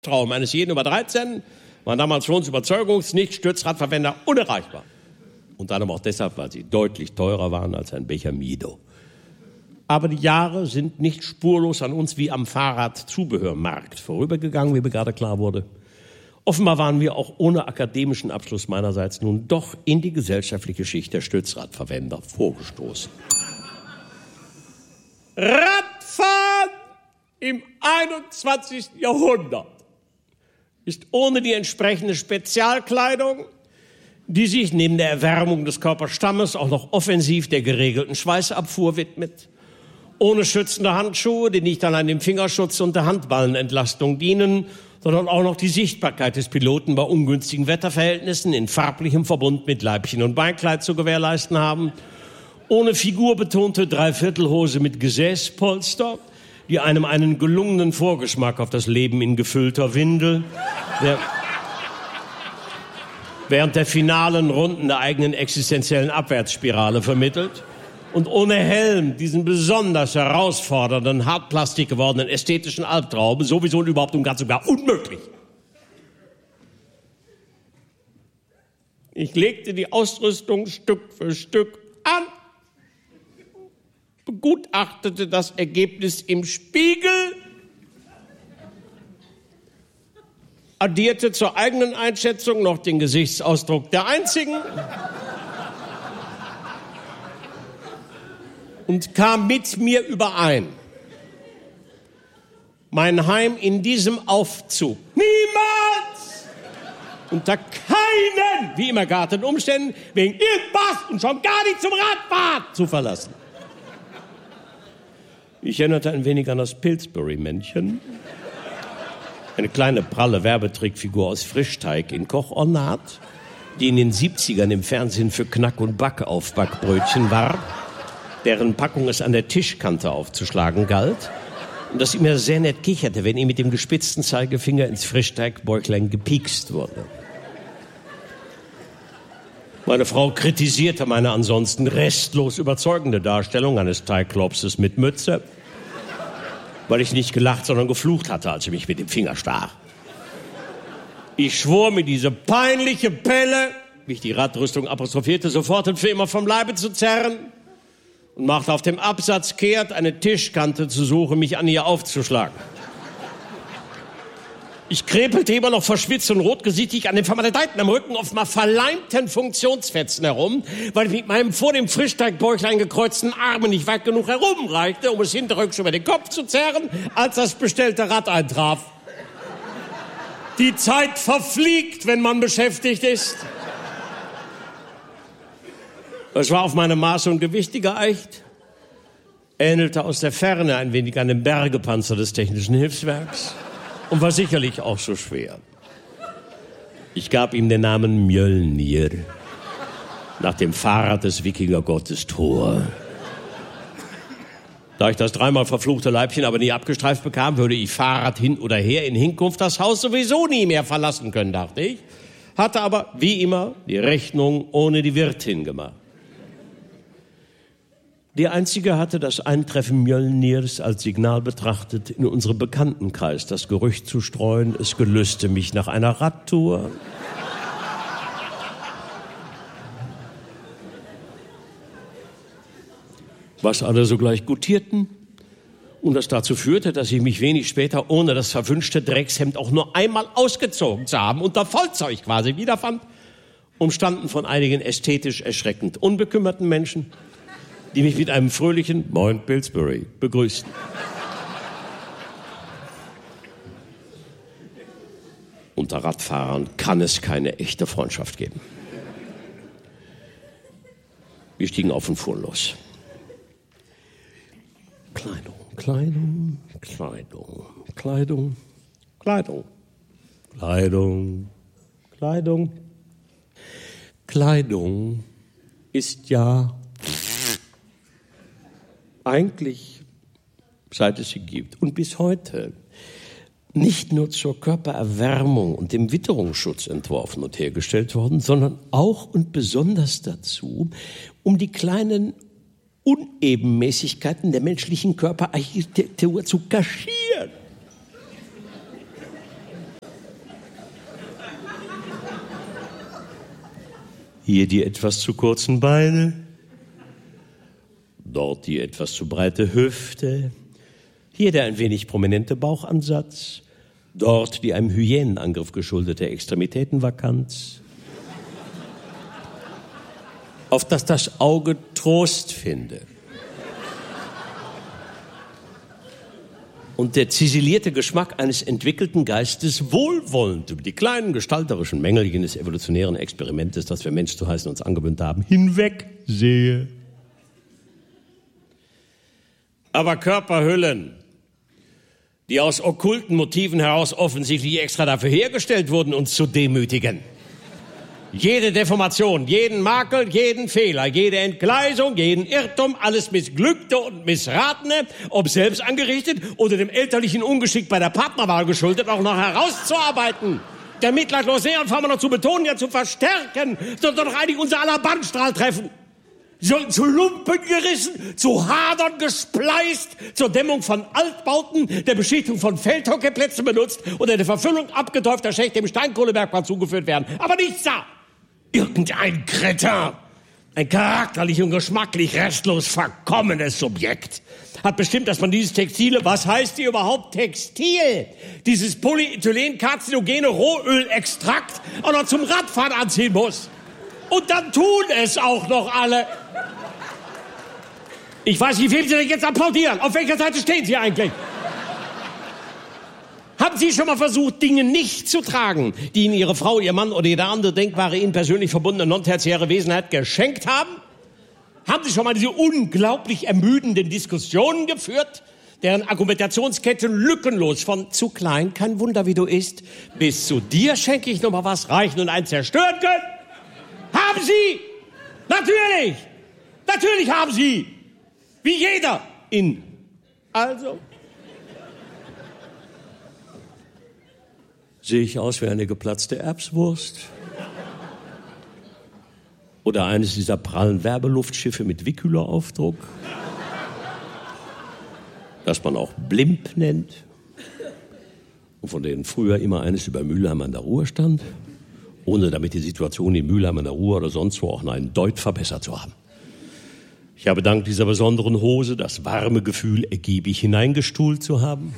Traum eines jeden über 13 waren damals für uns Überzeugungs-Nicht-Stützradverwender unerreichbar. Unter anderem auch deshalb, weil sie deutlich teurer waren als ein Becher Mido. Aber die Jahre sind nicht spurlos an uns wie am Fahrradzubehörmarkt vorübergegangen, wie mir gerade klar wurde. Offenbar waren wir auch ohne akademischen Abschluss meinerseits nun doch in die gesellschaftliche Schicht der Stützradverwender vorgestoßen. Radfahren im 21. Jahrhundert ist ohne die entsprechende Spezialkleidung, die sich neben der Erwärmung des Körperstammes auch noch offensiv der geregelten Schweißabfuhr widmet, ohne schützende Handschuhe, die nicht allein dem Fingerschutz und der Handballenentlastung dienen, sondern auch noch die Sichtbarkeit des Piloten bei ungünstigen Wetterverhältnissen in farblichem Verbund mit Leibchen und Beinkleid zu gewährleisten haben, ohne figurbetonte Dreiviertelhose mit Gesäßpolster, die einem einen gelungenen Vorgeschmack auf das Leben in gefüllter Windel, während der finalen Runden der eigenen existenziellen Abwärtsspirale vermittelt, und ohne Helm diesen besonders herausfordernden, Hartplastik gewordenen ästhetischen Albtraum sowieso und überhaupt und ganz und gar unmöglich. Ich legte die Ausrüstung Stück für Stück an, begutachtete das Ergebnis im Spiegel, addierte zur eigenen Einschätzung noch den Gesichtsausdruck der Einzigen und kam mit mir überein, mein Heim in diesem Aufzug niemals unter keinen, wie immer gearteten Umständen, wegen irgendwas und schon gar nicht zum Radfahren zu verlassen. Ich erinnerte ein wenig an das Pillsbury-Männchen, eine kleine pralle Werbetrickfigur aus Frischteig in Kochornat, die in den 70ern im Fernsehen für Knack- und Backaufbackbrötchen warb, deren Packung es an der Tischkante aufzuschlagen galt und das immer sehr nett kicherte, wenn ihm mit dem gespitzten Zeigefinger ins Frischteigbäuchlein gepiekst wurde. Meine Frau kritisierte meine ansonsten restlos überzeugende Darstellung eines Teigklopses mit Mütze, weil ich nicht gelacht, sondern geflucht hatte, als sie mich mit dem Finger stach. Ich schwor mir diese peinliche Pelle, wie ich die Radrüstung apostrophierte, sofort und für immer vom Leibe zu zerren, und machte auf dem Absatz kehrt, eine Tischkante zu suchen, mich an ihr aufzuschlagen. Ich krepelte immer noch verschwitzt und rotgesichtig an den vermaledeiten am Rücken offenbar verleimten Funktionsfetzen herum, weil ich mit meinem vor dem Frischteigbäuchlein gekreuzten Armen nicht weit genug herumreichte, um es hinterrücks über den Kopf zu zerren, als das bestellte Rad eintraf. Die Zeit verfliegt, wenn man beschäftigt ist. Es war auf meine Maße und Gewichte geeicht, ähnelte aus der Ferne ein wenig einem Bergepanzer des Technischen Hilfswerks und war sicherlich auch so schwer. Ich gab ihm den Namen Mjölnir, nach dem Fahrrad des Wikingergottes Thor. Da ich das dreimal verfluchte Leibchen aber nie abgestreift bekam, würde ich Fahrrad hin oder her in Hinkunft das Haus sowieso nie mehr verlassen können, dachte ich, hatte aber wie immer die Rechnung ohne die Wirtin gemacht. Die Einzige hatte das Eintreffen Mjölnirs als Signal betrachtet, in unserem Bekanntenkreis das Gerücht zu streuen, es gelüste mich nach einer Radtour. Was alle sogleich gutierten und das dazu führte, dass ich mich wenig später ohne das verwünschte Dreckshemd auch nur einmal ausgezogen zu haben, unter Vollzeug quasi wiederfand, umstanden von einigen ästhetisch erschreckend unbekümmerten Menschen, die mich mit einem fröhlichen Moin Pillsbury begrüßten. Unter Radfahrern kann es keine echte Freundschaft geben. Wir stiegen auf und fuhren los. Kleidung, Kleidung, Kleidung, Kleidung, Kleidung, Kleidung, Kleidung. Kleidung ist ja eigentlich, seit es sie gibt und bis heute, nicht nur zur Körpererwärmung und dem Witterungsschutz entworfen und hergestellt worden, sondern auch und besonders dazu, um die kleinen Unebenmäßigkeiten der menschlichen Körperarchitektur zu kaschieren. Hier die etwas zu kurzen Beine, dort die etwas zu breite Hüfte, hier der ein wenig prominente Bauchansatz, dort die einem Hyänenangriff geschuldete Extremitätenvakanz, auf dass das Auge Trost finde. Und der ziselierte Geschmack eines entwickelten Geistes wohlwollend über die kleinen gestalterischen Mängelchen des evolutionären Experimentes, das wir Mensch zu heißen uns angewöhnt haben, hinwegsehe. Aber Körperhüllen, die aus okkulten Motiven heraus offensichtlich extra dafür hergestellt wurden, uns zu demütigen. Jede Deformation, jeden Makel, jeden Fehler, jede Entgleisung, jeden Irrtum, alles Missglückte und Missratene, ob selbst angerichtet oder dem elterlichen Ungeschick bei der Partnerwahl geschuldet, auch noch herauszuarbeiten. Der mitleidlos Seeanfang noch zu betonen, ja zu verstärken, sondern doch eigentlich unser aller Bannstrahl treffen. Sie sollten zu Lumpen gerissen, zu Hadern gespleist, zur Dämmung von Altbauten, der Beschichtung von Feldhockeyplätzen benutzt oder der Verfüllung abgetäufter Schächte im Steinkohlebergbau zugeführt werden. Aber nichts da! Irgendein Kretin, ein charakterlich und geschmacklich restlos verkommenes Subjekt, hat bestimmt, dass man dieses Textile, was heißt hier überhaupt Textil? Dieses Polyethylen-karzinogene Rohölextrakt auch noch zum Radfahren anziehen muss. Und dann tun es auch noch alle. Ich weiß nicht, wem Sie denn jetzt applaudieren. Auf welcher Seite stehen Sie eigentlich? Haben Sie schon mal versucht, Dinge nicht zu tragen, die Ihnen Ihre Frau, Ihr Mann oder jede andere denkbare, Ihnen persönlich verbundene non-tertiäre Wesenheit geschenkt haben? Haben Sie schon mal diese unglaublich ermüdenden Diskussionen geführt, deren Argumentationsketten lückenlos von zu klein, kein Wunder, wie du isst, bis zu dir schenke ich noch mal was reichen und einen zerstören können? Haben Sie? Natürlich! Natürlich haben Sie! Wie jeder in. Also? Sehe ich aus wie eine geplatzte Erbswurst? Oder eines dieser prallen Werbeluftschiffe mit Wickhüler-Aufdruck? Das man auch Blimp nennt? Und von denen früher immer eines über Mülheim an der Ruhr stand? Ohne damit die Situation in Mülheim an der Ruhr oder sonst wo auch nur einen Deut verbessert zu haben. Ich habe dank dieser besonderen Hose das warme Gefühl, ergiebig hineingestuhlt zu haben.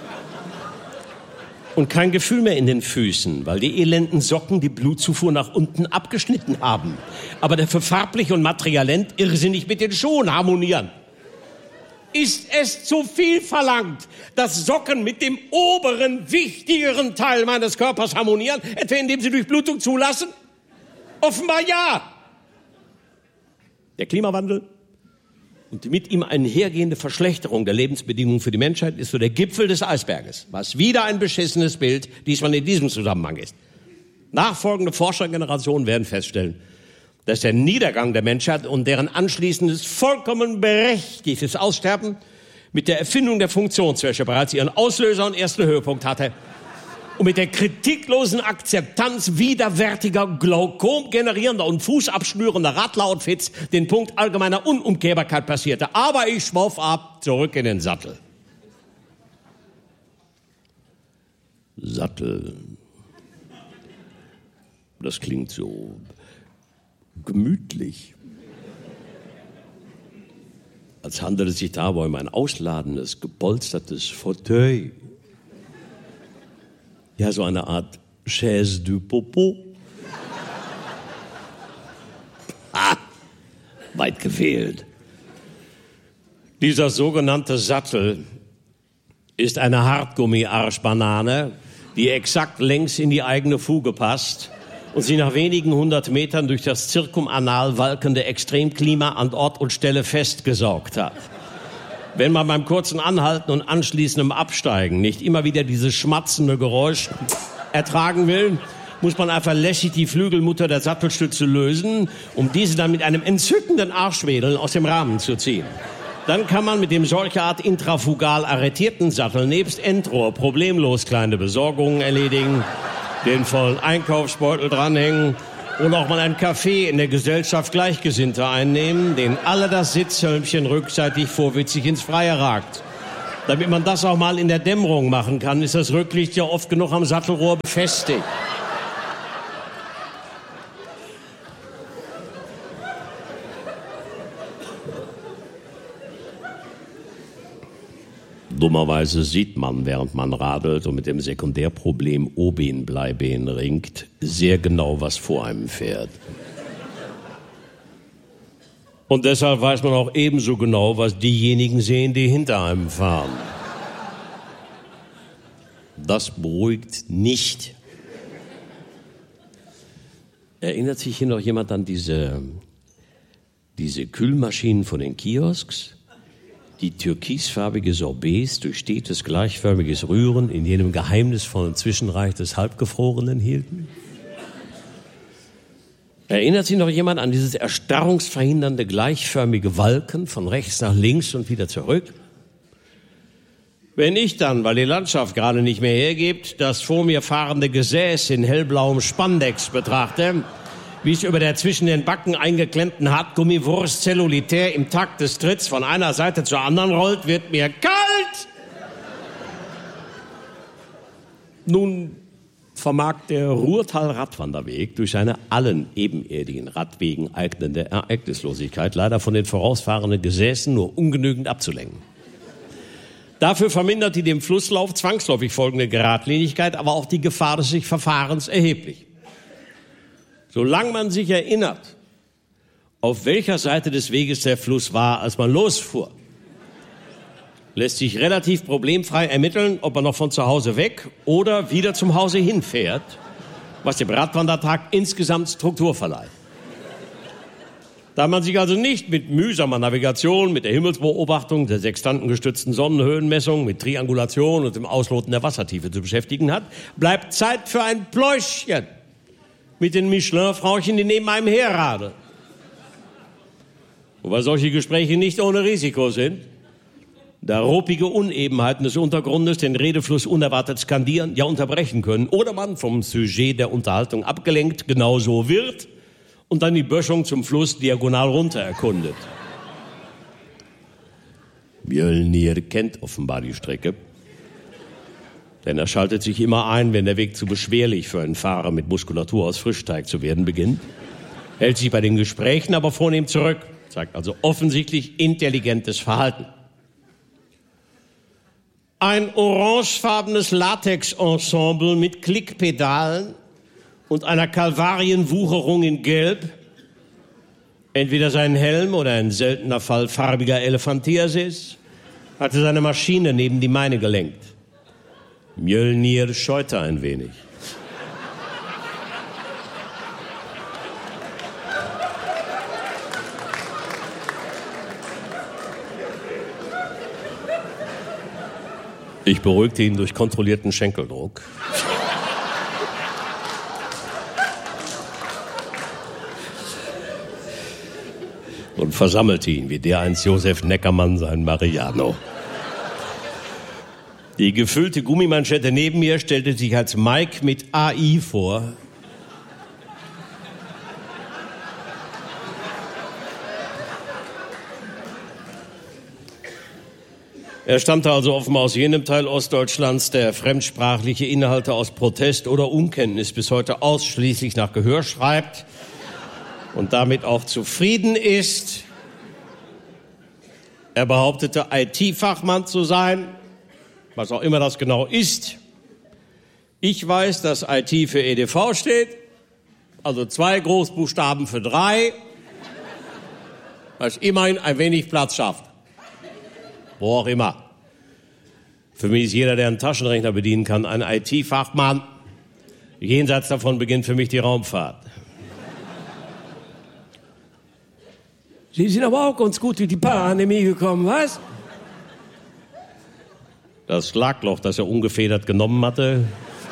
Und kein Gefühl mehr in den Füßen, weil die elenden Socken die Blutzufuhr nach unten abgeschnitten haben. Aber dafür farblich und materialent irrsinnig mit den Schuhen harmonieren. Ist es zu viel verlangt, dass Socken mit dem oberen, wichtigeren Teil meines Körpers harmonieren, etwa indem sie Durchblutung zulassen? Offenbar ja. Der Klimawandel und die mit ihm einhergehende Verschlechterung der Lebensbedingungen für die Menschheit ist so der Gipfel des Eisberges, was wieder ein beschissenes Bild diesmal in diesem Zusammenhang ist. Nachfolgende Forschergenerationen werden feststellen, dass der Niedergang der Menschheit und deren anschließendes vollkommen berechtigtes Aussterben mit der Erfindung der Funktionswäsche bereits ihren Auslöser und ersten Höhepunkt hatte und mit der kritiklosen Akzeptanz widerwärtiger, Glaukom generierender und fußabschnürender Radler-Outfits den Punkt allgemeiner Unumkehrbarkeit passierte. Aber ich schwauf ab, zurück in den Sattel. Sattel. Das klingt so gemütlich. Als handelt es sich dabei um ein ausladendes, gepolstertes Fauteuil. Ja, so eine Art Chaise du Popo. Weit gefehlt. Dieser sogenannte Sattel ist eine Hartgummi-Arschbanane, die exakt längs in die eigene Fuge passt und sie nach wenigen 100 Metern durch das zirkumanal walkende Extremklima an Ort und Stelle festgesaugt hat. Wenn man beim kurzen Anhalten und anschließendem Absteigen nicht immer wieder dieses schmatzende Geräusch ertragen will, muss man einfach lässig die Flügelmutter der Sattelstütze lösen, um diese dann mit einem entzückenden Arschwedeln aus dem Rahmen zu ziehen. Dann kann man mit dem solcherart intrafugal arretierten Sattel nebst Endrohr problemlos kleine Besorgungen erledigen, den vollen Einkaufsbeutel dranhängen und auch mal einen Kaffee in der Gesellschaft Gleichgesinnter einnehmen, denen alle das Sitzhölmchen rückseitig vorwitzig ins Freie ragt. Damit man das auch mal in der Dämmerung machen kann, ist das Rücklicht ja oft genug am Sattelrohr befestigt. Dummerweise sieht man, während man radelt und mit dem Sekundärproblem Oben-Bleiben ringt, sehr genau, was vor einem fährt. Und deshalb weiß man auch ebenso genau, was diejenigen sehen, die hinter einem fahren. Das beruhigt nicht. Erinnert sich hier noch jemand an diese Kühlmaschinen von den Kiosks? Die türkisfarbige Sorbets durch stetes gleichförmiges Rühren in jenem geheimnisvollen Zwischenreich des Halbgefrorenen hielten? Erinnert sich noch jemand an dieses erstarrungsverhindernde gleichförmige Walken von rechts nach links und wieder zurück? Wenn ich dann, weil die Landschaft gerade nicht mehr hergibt, das vor mir fahrende Gesäß in hellblauem Spandex betrachte, wie es über der zwischen den Backen eingeklemmten Hartgummiwurst zellulitär im Takt des Tritts von einer Seite zur anderen rollt, wird mir kalt. Nun vermag der Ruhrtal-Radwanderweg durch seine allen ebenerdigen Radwegen eignende Ereignislosigkeit leider von den vorausfahrenden Gesäßen nur ungenügend abzulenken. Dafür vermindert die dem Flusslauf zwangsläufig folgende Geradlinigkeit aber auch die Gefahr des sich Verfahrens erheblich. Solange man sich erinnert, auf welcher Seite des Weges der Fluss war, als man losfuhr, lässt sich relativ problemfrei ermitteln, ob man noch von zu Hause weg oder wieder zum Hause hinfährt, was dem Radwandertag insgesamt Struktur verleiht. Da man sich also nicht mit mühsamer Navigation, mit der Himmelsbeobachtung, der sextantengestützten Sonnenhöhenmessung, mit Triangulation und dem Ausloten der Wassertiefe zu beschäftigen hat, bleibt Zeit für ein Pläuschchen mit den Michelin-Frauchen, die neben einem herradeln. Wobei solche Gespräche nicht ohne Risiko sind, da ruppige Unebenheiten des Untergrundes den Redefluss unerwartet skandieren, ja unterbrechen können, oder man vom Sujet der Unterhaltung abgelenkt genauso wird und dann die Böschung zum Fluss diagonal runter erkundet. Mjölnir kennt offenbar die Strecke, denn er schaltet sich immer ein, wenn der Weg zu beschwerlich für einen Fahrer mit Muskulatur aus Frischteig zu werden beginnt, hält sich bei den Gesprächen aber vornehm zurück, zeigt also offensichtlich intelligentes Verhalten. Ein orangefarbenes Latex-Ensemble mit Klickpedalen und einer Kalvarienwucherung in Gelb, entweder sein Helm oder ein seltener Fall farbiger Elephantiasis, hatte seine Maschine neben die meine gelenkt. Mjölnir scheute ein wenig. Ich beruhigte ihn durch kontrollierten Schenkeldruck. Und versammelte ihn, wie dereinst Josef Neckermann sein Mariano. Die gefüllte Gummimanschette neben mir stellte sich als Mike mit AI vor. Er stammte also offenbar aus jenem Teil Ostdeutschlands, der fremdsprachliche Inhalte aus Protest oder Unkenntnis bis heute ausschließlich nach Gehör schreibt und damit auch zufrieden ist. Er behauptete, IT-Fachmann zu sein, was auch immer das genau ist. Ich weiß, dass IT für EDV steht, also 2 Großbuchstaben für 3, was immerhin ein wenig Platz schafft. Wo auch immer. Für mich ist jeder, der einen Taschenrechner bedienen kann, ein IT-Fachmann. Jenseits davon beginnt für mich die Raumfahrt. Sie sind aber auch ganz gut durch die Pandemie gekommen, was? Das Schlagloch, das er ungefedert genommen hatte,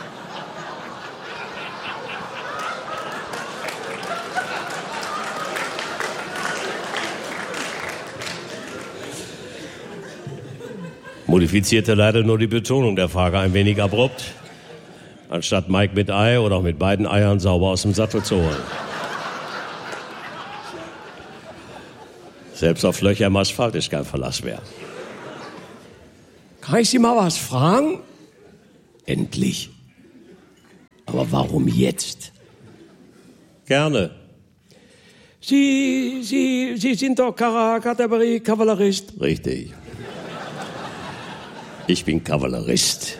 modifizierte leider nur die Betonung der Frage ein wenig abrupt, anstatt Mike mit Ei oder auch mit beiden Eiern sauber aus dem Sattel zu holen. Selbst auf Löcher im Asphalt ist kein Verlass mehr. Kann ich Sie mal was fragen? Endlich. Aber warum jetzt? Gerne. Sie sind doch Kavallerist. Richtig. Ich bin Kavallerist.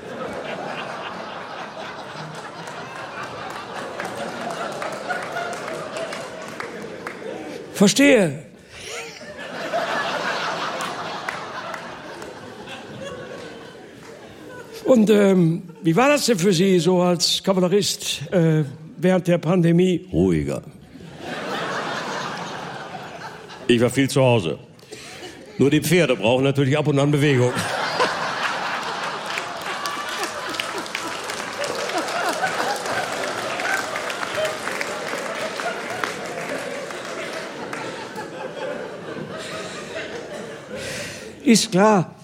Verstehe. Und wie war das denn für Sie so als Kavallerist während der Pandemie? Ruhiger. Ich war viel zu Hause. Nur die Pferde brauchen natürlich ab und an Bewegung. Ist klar.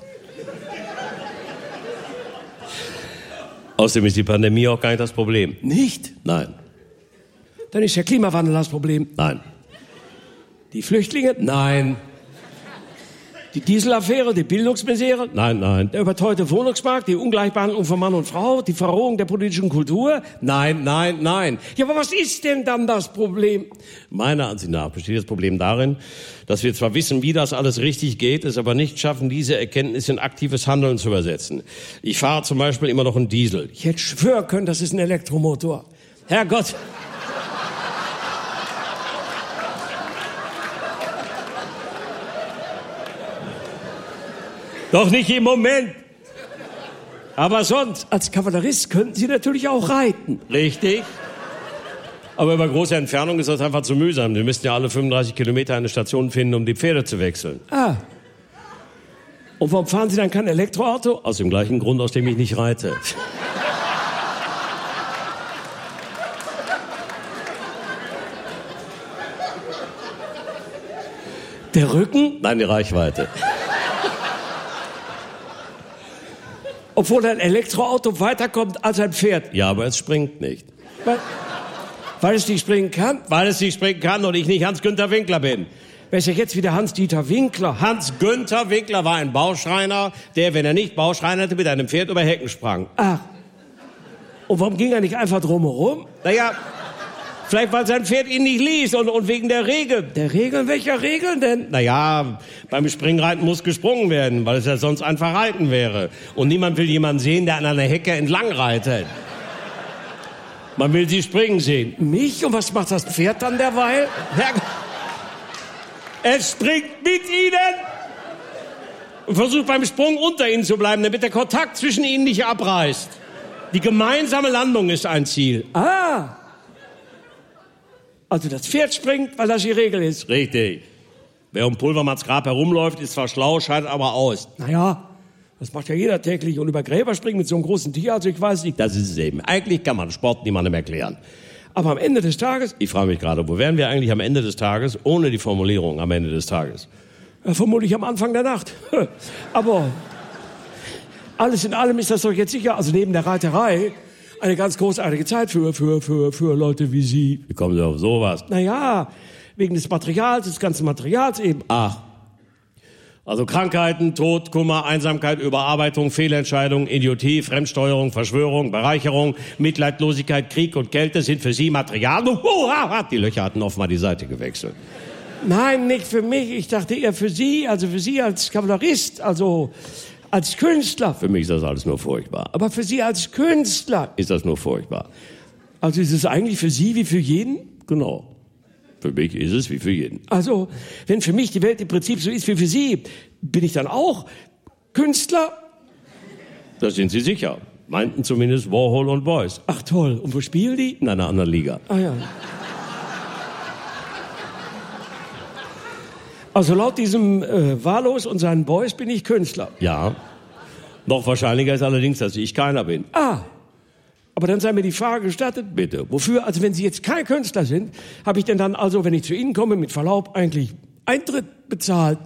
Außerdem ist die Pandemie auch gar nicht das Problem. Nicht? Nein. Dann ist der Klimawandel das Problem. Nein. Die Flüchtlinge? Nein. Die Dieselaffäre, die Bildungsmisere? Nein, nein. Der überteuerte Wohnungsmarkt, die Ungleichbehandlung von Mann und Frau, die Verrohung der politischen Kultur? Nein, nein, nein. Ja, aber was ist denn dann das Problem? Meiner Ansicht nach besteht das Problem darin, dass wir zwar wissen, wie das alles richtig geht, es aber nicht schaffen, diese Erkenntnis in aktives Handeln zu übersetzen. Ich fahre zum Beispiel immer noch einen Diesel. Ich hätte schwören können, das ist ein Elektromotor. Herrgott. Doch nicht im Moment. Aber sonst, als Kavallerist könnten Sie natürlich auch reiten. Richtig. Aber über große Entfernung ist das einfach zu mühsam. Wir müssten ja alle 35 Kilometer eine Station finden, um die Pferde zu wechseln. Ah. Und warum fahren Sie dann kein Elektroauto? Aus dem gleichen Grund, aus dem ich nicht reite. Der Rücken? Nein, die Reichweite. Obwohl ein Elektroauto weiterkommt als ein Pferd. Ja, aber es springt nicht. Weil es nicht springen kann? Weil es nicht springen kann und ich nicht Hans-Günther Winkler bin. Wer ist ja jetzt wieder Hans-Dieter Winkler? Hans-Günther Winkler war ein Bauschreiner, der, wenn er nicht Bauschreinerte, mit einem Pferd über Hecken sprang. Ach. Und warum ging er nicht einfach drumherum? Naja, vielleicht weil sein Pferd ihn nicht ließ und wegen der Regel. Der Regeln? Welcher Regeln denn? Naja, beim Springreiten muss gesprungen werden, weil es ja sonst einfach Reiten wäre. Und niemand will jemanden sehen, der an einer Hecke entlang reitet. Man will sie springen sehen. Mich? Und was macht das Pferd dann derweil? Es springt mit ihnen und versucht beim Sprung unter ihnen zu bleiben, damit der Kontakt zwischen ihnen nicht abreißt. Die gemeinsame Landung ist ein Ziel. Ah. Also das Pferd springt, weil das die Regel ist. Richtig. Wer um Pulvermanns Grab herumläuft, ist zwar schlau, scheidet aber aus. Naja, das macht ja jeder täglich. Und über Gräber springen mit so einem großen Tier, also ich weiß nicht. Das ist es eben. Eigentlich kann man Sport niemandem erklären. Aber am Ende des Tages... Ich frage mich gerade, wo wären wir eigentlich am Ende des Tages, ohne die Formulierung am Ende des Tages? Ja, vermutlich am Anfang der Nacht. Aber alles in allem ist das doch jetzt sicher, also neben der Reiterei, eine ganz großartige Zeit für Leute wie Sie. Wie kommen Sie auf sowas? Naja, wegen des Materials, des ganzen Materials eben. Ach. Also Krankheiten, Tod, Kummer, Einsamkeit, Überarbeitung, Fehlentscheidung, Idiotie, Fremdsteuerung, Verschwörung, Bereicherung, Mitleidlosigkeit, Krieg und Kälte sind für Sie Material. Die Löcher hatten offenbar die Seite gewechselt. Nein, nicht für mich. Ich dachte eher für Sie, also für Sie als Kavallerist, also als Künstler. Für mich ist das alles nur furchtbar. Aber für Sie als Künstler ist das nur furchtbar. Also ist es eigentlich für Sie wie für jeden? Genau. Für mich ist es wie für jeden. Also, wenn für mich die Welt im Prinzip so ist wie für Sie, bin ich dann auch Künstler? Da sind Sie sicher. Meinten zumindest Warhol und Beuys. Ach toll. Und wo spielen die? In einer anderen Liga. Ah ja. Also laut diesem Wahllos und seinen Beuys bin ich Künstler. Ja. Noch wahrscheinlicher ist allerdings, dass ich keiner bin. Ah. Aber dann sei mir die Frage gestattet, bitte. Wofür, also wenn Sie jetzt kein Künstler sind, habe ich denn dann also, wenn ich zu Ihnen komme, mit Verlaub eigentlich Eintritt bezahlt?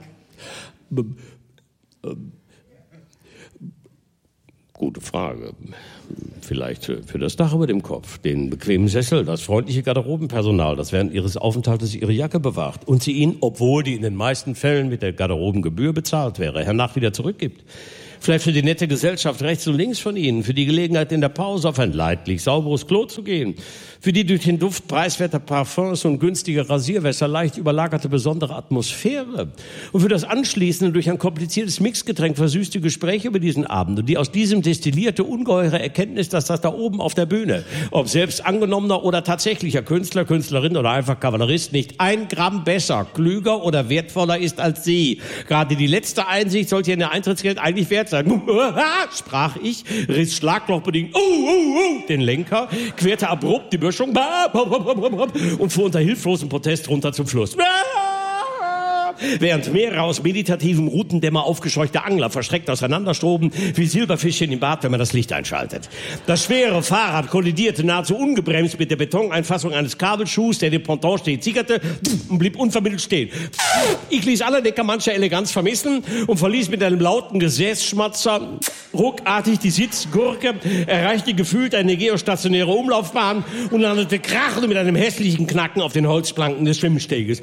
Gute Frage. Vielleicht für das Dach über dem Kopf, den bequemen Sessel, das freundliche Garderobenpersonal, das während Ihres Aufenthaltes Ihre Jacke bewacht und sie Ihnen, obwohl die in den meisten Fällen mit der Garderobengebühr bezahlt wäre, hernach wieder zurückgibt. Vielleicht für die nette Gesellschaft rechts und links von Ihnen, für die Gelegenheit in der Pause auf ein leidlich sauberes Klo zu gehen, für die durch den Duft preiswerter Parfums und günstige Rasierwässer leicht überlagerte besondere Atmosphäre und für das anschließende durch ein kompliziertes Mixgetränk versüßte Gespräche über diesen Abend und die aus diesem destillierte ungeheure Erkenntnis, dass das da oben auf der Bühne, ob selbst angenommener oder tatsächlicher Künstler, Künstlerin oder einfach Kavallerist, nicht 1 Gramm besser, klüger oder wertvoller ist als Sie. Gerade die letzte Einsicht sollte Ihnen der Eintrittsgeld eigentlich wert sein. Sprach ich, riss schlaglochbedingt den Lenker, querte abrupt die Böschung und fuhr unter hilflosem Protest runter zum Fluss. Während mehrere aus meditativen Routendämmer aufgescheuchte Angler verschreckt auseinanderstroben, wie Silberfischchen im Bad, wenn man das Licht einschaltet. Das schwere Fahrrad kollidierte nahezu ungebremst mit der Betoneinfassung eines Kabelschuhs, der dem Ponton stets sickerte und blieb unvermittelt stehen. Ich ließ alle Decker mancher Eleganz vermissen und verließ mit einem lauten Gesäßschmatzer ruckartig die Sitzgurke, erreichte gefühlt eine geostationäre Umlaufbahn und landete krachend mit einem hässlichen Knacken auf den Holzplanken des Schwimmsteges.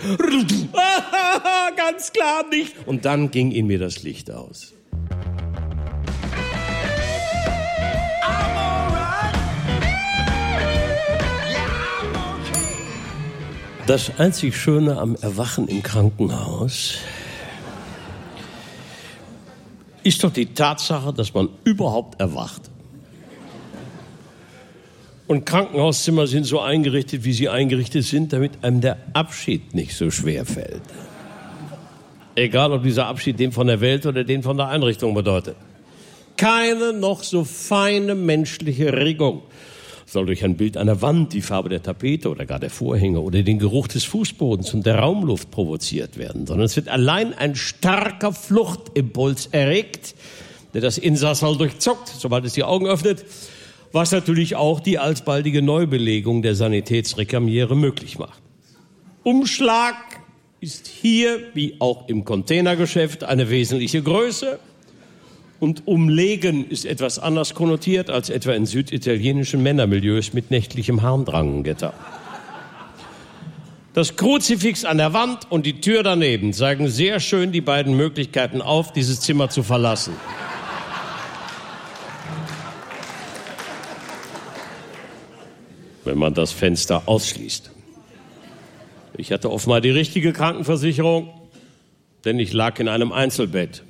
Ganz klar nicht. Und dann ging in mir das Licht aus. Das einzig Schöne am Erwachen im Krankenhaus ist doch die Tatsache, dass man überhaupt erwacht. Und Krankenhauszimmer sind so eingerichtet, wie sie eingerichtet sind, damit einem der Abschied nicht so schwer fällt. Egal, ob dieser Abschied den von der Welt oder den von der Einrichtung bedeutet. Keine noch so feine menschliche Regung soll durch ein Bild einer Wand, die Farbe der Tapete oder gar der Vorhänge oder den Geruch des Fußbodens und der Raumluft provoziert werden, sondern es wird allein ein starker Fluchtimpuls erregt, der das Insasserl durchzuckt, sobald es die Augen öffnet, was natürlich auch die alsbaldige Neubelegung der Sanitätsrekamiere möglich macht. Umschlag ist hier, wie auch im Containergeschäft, eine wesentliche Größe. Und Umlegen ist etwas anders konnotiert als etwa in süditalienischen Männermilieus mit nächtlichem Harndrangengitter. Das Kruzifix an der Wand und die Tür daneben zeigen sehr schön die beiden Möglichkeiten auf, dieses Zimmer zu verlassen. Wenn man das Fenster ausschließt. Ich hatte offenbar die richtige Krankenversicherung, denn ich lag in einem Einzelbett.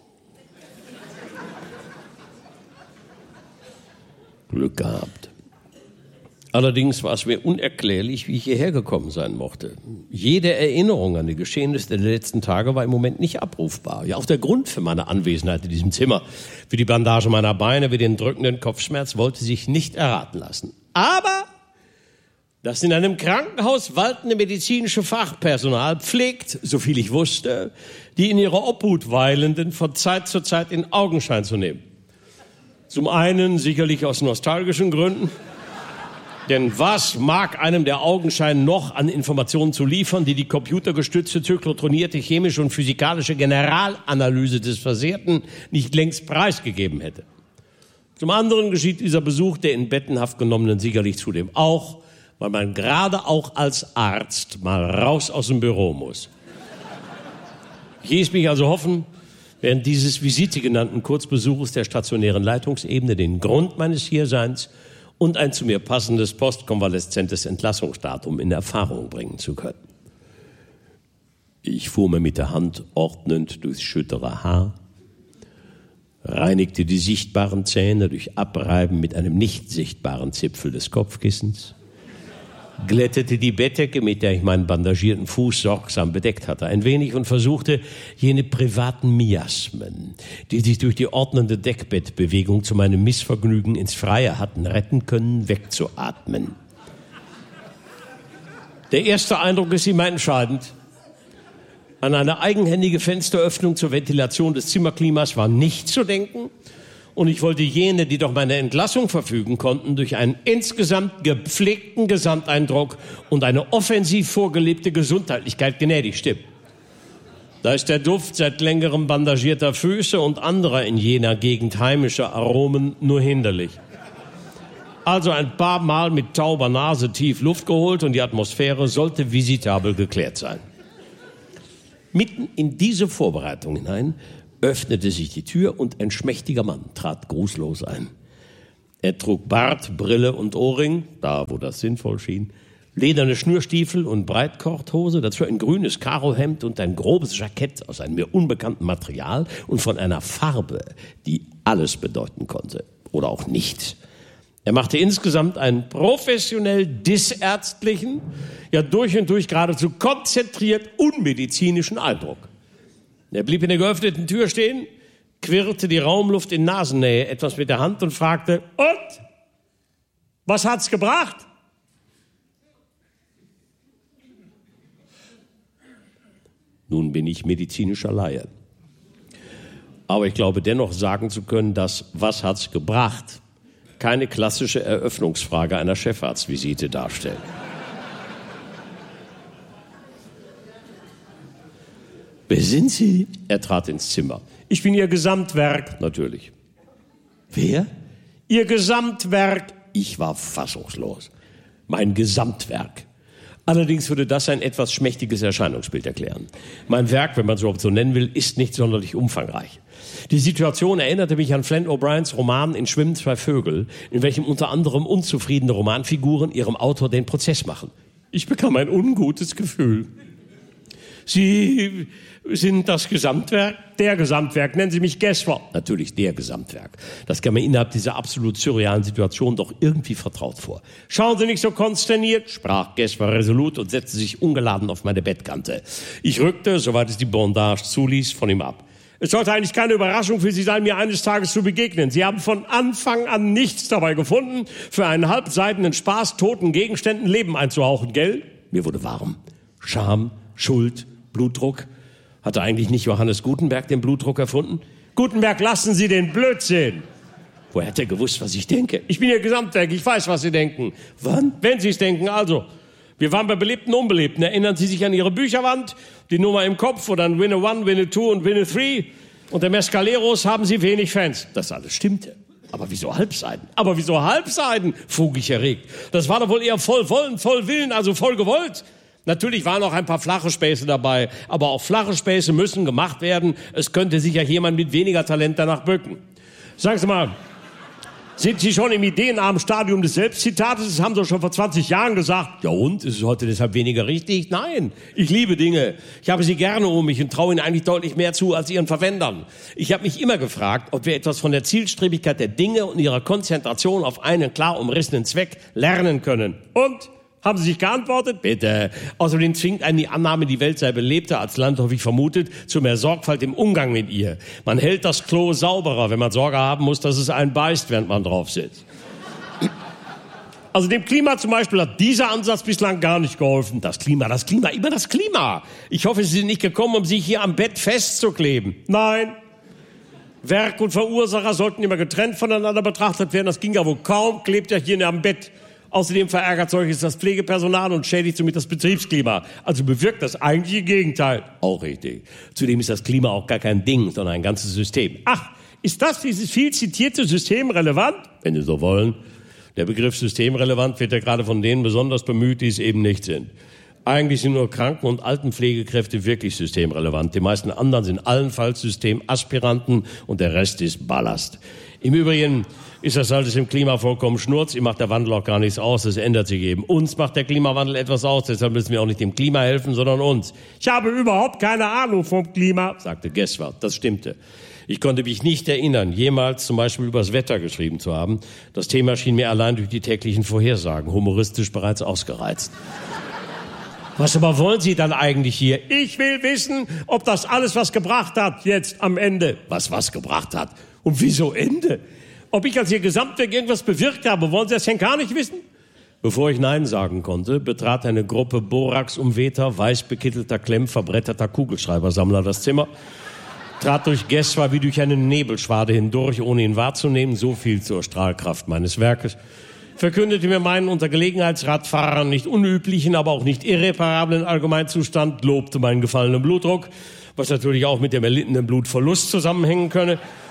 Glück gehabt. Allerdings war es mir unerklärlich, wie ich hierher gekommen sein mochte. Jede Erinnerung an die Geschehnisse der letzten Tage war im Moment nicht abrufbar. Ja, auch der Grund für meine Anwesenheit in diesem Zimmer, für die Bandage meiner Beine, für den drückenden Kopfschmerz, wollte sich nicht erraten lassen. Aber das in einem Krankenhaus waltende medizinische Fachpersonal pflegt, soviel ich wusste, die in ihrer Obhut Weilenden von Zeit zu Zeit in Augenschein zu nehmen. Zum einen sicherlich aus nostalgischen Gründen, denn was mag einem der Augenschein noch an Informationen zu liefern, die die computergestützte, zyklotronierte chemische und physikalische Generalanalyse des Versehrten nicht längst preisgegeben hätte. Zum anderen geschieht dieser Besuch der in Bettenhaft genommenen sicherlich zudem auch, weil man gerade auch als Arzt mal raus aus dem Büro muss. Ich ließ mich also hoffen, während dieses Visite genannten Kurzbesuches der stationären Leitungsebene den Grund meines Hierseins und ein zu mir passendes postkonvaleszentes Entlassungsdatum in Erfahrung bringen zu können. Ich fuhr mir mit der Hand ordnend durchs schüttere Haar, reinigte die sichtbaren Zähne durch Abreiben mit einem nicht sichtbaren Zipfel des Kopfkissens, glättete die Bettdecke, mit der ich meinen bandagierten Fuß sorgsam bedeckt hatte, ein wenig und versuchte, jene privaten Miasmen, die sich durch die ordnende Deckbettbewegung zu meinem Missvergnügen ins Freie hatten retten können, wegzuatmen. Der erste Eindruck ist immer entscheidend. An eine eigenhändige Fensteröffnung zur Ventilation des Zimmerklimas war nicht zu denken. Und ich wollte jene, die doch meine Entlassung verfügen konnten, durch einen insgesamt gepflegten Gesamteindruck und eine offensiv vorgelebte Gesundheitlichkeit gnädig stimmen. Da ist der Duft seit längerem bandagierter Füße und anderer in jener Gegend heimischer Aromen nur hinderlich. Also ein paar Mal mit tauber Nase tief Luft geholt und die Atmosphäre sollte visitabel geklärt sein. Mitten in diese Vorbereitung hinein öffnete sich die Tür und ein schmächtiger Mann trat grußlos ein. Er trug Bart, Brille und Ohrring, da wo das sinnvoll schien, lederne Schnürstiefel und Breitkorthose, dazu ein grünes Karohemd und ein grobes Jackett aus einem mir unbekannten Material und von einer Farbe, die alles bedeuten konnte oder auch nichts. Er machte insgesamt einen professionell dissärztlichen, ja durch und durch geradezu konzentriert unmedizinischen Eindruck. Er blieb in der geöffneten Tür stehen, quirlte die Raumluft in Nasennähe etwas mit der Hand und fragte, und? Was hat's gebracht? Nun bin ich medizinischer Laie. Aber ich glaube dennoch sagen zu können, dass was hat's gebracht keine klassische Eröffnungsfrage einer Chefarztvisite darstellt. Wer sind Sie? Er trat ins Zimmer. Ich bin Ihr Gesamtwerk. Natürlich. Wer? Ihr Gesamtwerk. Ich war fassungslos. Mein Gesamtwerk. Allerdings würde das ein etwas schmächtiges Erscheinungsbild erklären. Mein Werk, wenn man es überhaupt so nennen will, ist nicht sonderlich umfangreich. Die Situation erinnerte mich an Flann O'Briens Roman »In Schwimmen zwei Vögel«, in welchem unter anderem unzufriedene Romanfiguren ihrem Autor den Prozess machen. Ich bekam ein ungutes Gefühl. Sie sind das Gesamtwerk? Der Gesamtwerk. Nennen Sie mich Gesver. Natürlich der Gesamtwerk. Das kam mir innerhalb dieser absolut surrealen Situation doch irgendwie vertraut vor. Schauen Sie nicht so konsterniert, sprach Gesver resolut und setzte sich ungeladen auf meine Bettkante. Ich rückte, soweit es die Bondage zuließ, von ihm ab. Es sollte eigentlich keine Überraschung für Sie sein, mir eines Tages zu begegnen. Sie haben von Anfang an nichts dabei gefunden, für einen halbseidenen Spaß toten Gegenständen Leben einzuhauchen, gell? Mir wurde warm. Scham, Schuld, Blutdruck. Hatte eigentlich nicht Johannes Gutenberg den Blutdruck erfunden? Gutenberg, lassen Sie den Blödsinn. Woher hat er gewusst, was ich denke? Ich bin Ihr Gesamtwerk, ich weiß, was Sie denken. Wann? Wenn Sie es denken, also. Wir waren bei Belebten und Unbelebten. Erinnern Sie sich an Ihre Bücherwand? Die Nummer im Kopf oder an Winne 1, Winne 2 und Winne 3? Und der Mescaleros haben Sie wenig Fans. Das alles stimmte. Aber wieso Halbseiden? Aber wieso Halbseiden? Frug ich erregt. Das war doch wohl eher voll Wollen, voll Willen, also voll gewollt. Natürlich waren auch ein paar flache Späße dabei, aber auch flache Späße müssen gemacht werden. Es könnte sich ja jemand mit weniger Talent danach bücken. Sagen Sie mal, sind Sie schon im ideenarmen Stadium des Selbstzitates? Das haben Sie schon vor 20 Jahren gesagt. Ja und? Ist es heute deshalb weniger richtig? Nein, ich liebe Dinge. Ich habe sie gerne um mich und traue ihnen eigentlich deutlich mehr zu als ihren Verwendern. Ich habe mich immer gefragt, ob wir etwas von der Zielstrebigkeit der Dinge und ihrer Konzentration auf einen klar umrissenen Zweck lernen können. Und? Haben Sie sich geantwortet? Bitte. Außerdem zwingt einen die Annahme, die Welt sei belebter als landläufig vermutet, zu mehr Sorgfalt im Umgang mit ihr. Man hält das Klo sauberer, wenn man Sorge haben muss, dass es einen beißt, während man drauf sitzt. Also dem Klima zum Beispiel hat dieser Ansatz bislang gar nicht geholfen. Das Klima, immer das Klima. Ich hoffe, Sie sind nicht gekommen, um sich hier am Bett festzukleben. Nein. Werk und Verursacher sollten immer getrennt voneinander betrachtet werden. Das ging ja wohl kaum, klebt ja hier am Bett. Außerdem verärgert solches das Pflegepersonal und schädigt somit das Betriebsklima. Also bewirkt das eigentliche Gegenteil. Auch richtig. Zudem ist das Klima auch gar kein Ding, sondern ein ganzes System. Ach, ist das dieses viel zitierte System relevant? Wenn Sie so wollen. Der Begriff systemrelevant wird ja gerade von denen besonders bemüht, die es eben nicht sind. Eigentlich sind nur Kranken- und Altenpflegekräfte wirklich systemrelevant. Die meisten anderen sind allenfalls Systemaspiranten und der Rest ist Ballast. Im Übrigen ist das alles im Klima vollkommen Schnurz. Ihm macht der Wandel auch gar nichts aus. Es ändert sich eben. Uns macht der Klimawandel etwas aus. Deshalb müssen wir auch nicht dem Klima helfen, sondern uns. Ich habe überhaupt keine Ahnung vom Klima, sagte Gesver. Das stimmte. Ich konnte mich nicht erinnern, jemals zum Beispiel über das Wetter geschrieben zu haben. Das Thema schien mir allein durch die täglichen Vorhersagen humoristisch bereits ausgereizt. Was aber wollen Sie dann eigentlich hier? Ich will wissen, ob das alles was gebracht hat, jetzt am Ende. Was gebracht hat? Und wieso Ende? Ob ich als Ihr Gesamtwerk irgendwas bewirkt habe, wollen Sie das denn gar nicht wissen? Bevor ich Nein sagen konnte, betrat eine Gruppe boraxumwehter, weißbekittelter, klemmverbretterter Kugelschreibersammler das Zimmer, trat durch Gesver wie durch eine Nebelschwade hindurch, ohne ihn wahrzunehmen, so viel zur Strahlkraft meines Werkes, verkündete mir meinen unter Gelegenheitsradfahrern nicht unüblichen, aber auch nicht irreparablen Allgemeinzustand, lobte meinen gefallenen Blutdruck, was natürlich auch mit dem erlittenen Blutverlust zusammenhängen könne,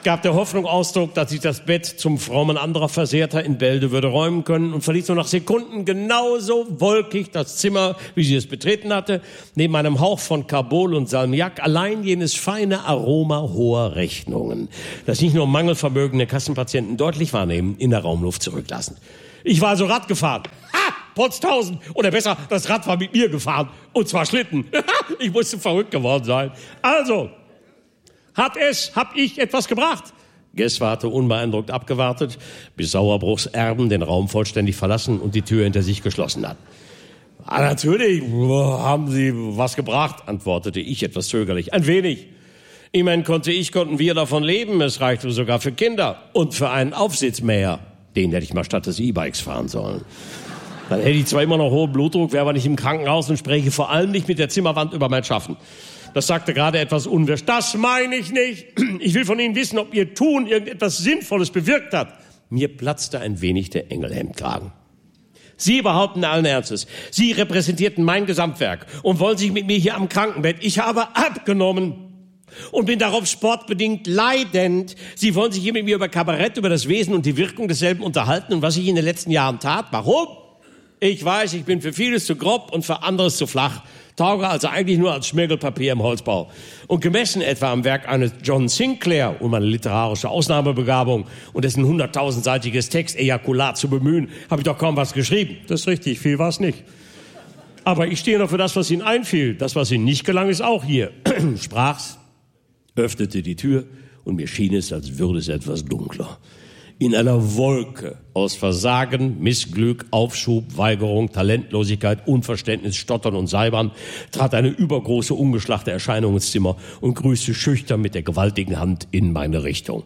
gab der Hoffnung Ausdruck, dass ich das Bett zum Frommen anderer Versehrter in Bälde würde räumen können und verließ nur nach Sekunden genauso wolkig das Zimmer, wie sie es betreten hatte, neben einem Hauch von Carbol und Salmiak, allein jenes feine Aroma hoher Rechnungen, das nicht nur mangelvermögende Kassenpatienten deutlich wahrnehmen, in der Raumluft zurücklassen. Ich war also Rad gefahren. Ha! Potztausend! Oder besser, das Rad war mit mir gefahren. Und zwar Schlitten. Ich musste verrückt geworden sein. Also, hab ich etwas gebracht? Geswa hatte unbeeindruckt abgewartet, bis Sauerbruchs Erben den Raum vollständig verlassen und die Tür hinter sich geschlossen hat. Natürlich haben Sie was gebracht, antwortete ich etwas zögerlich. Ein wenig. Immerhin konnten wir davon leben. Es reichte sogar für Kinder und für einen Aufsitzmäher. Den hätte ich mal statt des E-Bikes fahren sollen. Dann hätte ich zwar immer noch hohen Blutdruck, wäre aber nicht im Krankenhaus und spreche vor allem nicht mit der Zimmerwand über mein Schaffen. Das sagte gerade etwas unwirsch. Das meine ich nicht. Ich will von Ihnen wissen, ob Ihr Tun irgendetwas Sinnvolles bewirkt hat. Mir platzte ein wenig der Engelhemdkragen. Sie behaupten allen Ernstes, Sie repräsentierten mein Gesamtwerk und wollen sich mit mir hier am Krankenbett. Ich habe abgenommen und bin darauf sportbedingt leidend. Sie wollen sich hier mit mir über Kabarett, über das Wesen und die Wirkung desselben unterhalten und was ich in den letzten Jahren tat. Warum? Ich weiß, ich bin für vieles zu grob und für anderes zu flach. Tauge also eigentlich nur als Schmirgelpapier im Holzbau. Und gemessen etwa am Werk eines John Sinclair, um eine literarische Ausnahmebegabung und dessen 100.000-seitiges Textejakulat zu bemühen, habe ich doch kaum was geschrieben. Das ist richtig, viel war es nicht. Aber ich stehe noch für das, was Ihnen einfiel. Das, was Ihnen nicht gelang, ist auch hier. Sprach's, öffnete die Tür und mir schien es, als würde es etwas dunkler. In einer Wolke aus Versagen, Missglück, Aufschub, Weigerung, Talentlosigkeit, Unverständnis, Stottern und Seibern trat eine übergroße, ungeschlachte Erscheinung ins Zimmer und grüßte schüchtern mit der gewaltigen Hand in meine Richtung.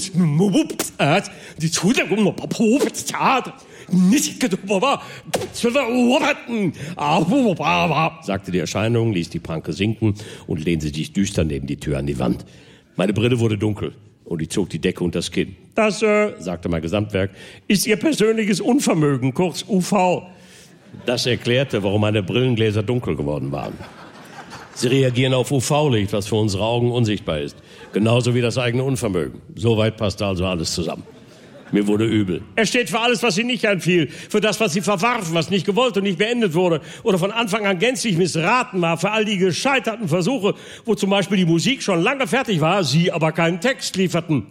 Sagte die Erscheinung, ließ die Pranke sinken und lehnte sich düster neben die Tür an die Wand. Meine Brille wurde dunkel. Und ich zog die Decke unter das Kinn. Das, sagte mein Gesamtwerk, ist Ihr persönliches Unvermögen, kurz UV. Das erklärte, warum meine Brillengläser dunkel geworden waren. Sie reagieren auf UV-Licht, was für unsere Augen unsichtbar ist. Genauso wie das eigene Unvermögen. Soweit passte also alles zusammen. Mir wurde übel. Er steht für alles, was Ihnen nicht einfiel. Für das, was Sie verwarfen, was nicht gewollt und nicht beendet wurde. Oder von Anfang an gänzlich missraten war. Für all die gescheiterten Versuche, wo zum Beispiel die Musik schon lange fertig war, Sie aber keinen Text lieferten.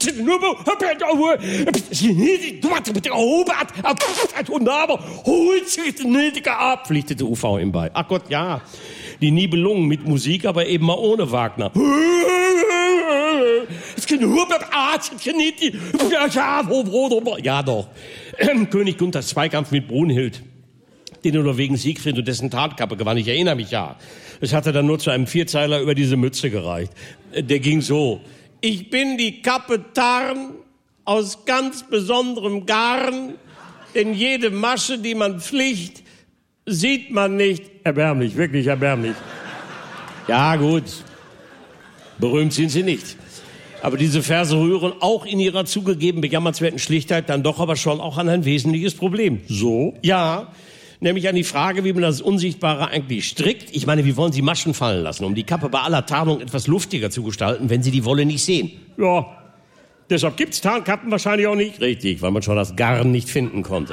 Pflichtete UV ihm bei. Ach Gott, ja. Die Nibelungen mit Musik, aber eben mal ohne Wagner. Ja doch. König Gunthers Zweikampf mit Brunhild, den er nur wegen Siegfried und dessen Tarnkappe gewann. Ich erinnere mich ja. Es hatte dann nur zu einem Vierzeiler über diese Mütze gereicht. Der ging so. Ich bin die Kappe Tarn aus ganz besonderem Garn, denn jede Masche, die man flicht, sieht man nicht. Erbärmlich, wirklich erbärmlich. Ja, gut. Berühmt sind sie nicht. Aber diese Verse rühren auch in ihrer zugegeben bejammernswerten Schlichtheit dann doch aber schon auch an ein wesentliches Problem. So? Ja, nämlich an die Frage, wie man das Unsichtbare eigentlich strickt. Ich meine, wie wollen Sie Maschen fallen lassen, um die Kappe bei aller Tarnung etwas luftiger zu gestalten, wenn Sie die Wolle nicht sehen? Ja, deshalb gibt's Tarnkappen wahrscheinlich auch nicht. Richtig, weil man schon das Garn nicht finden konnte.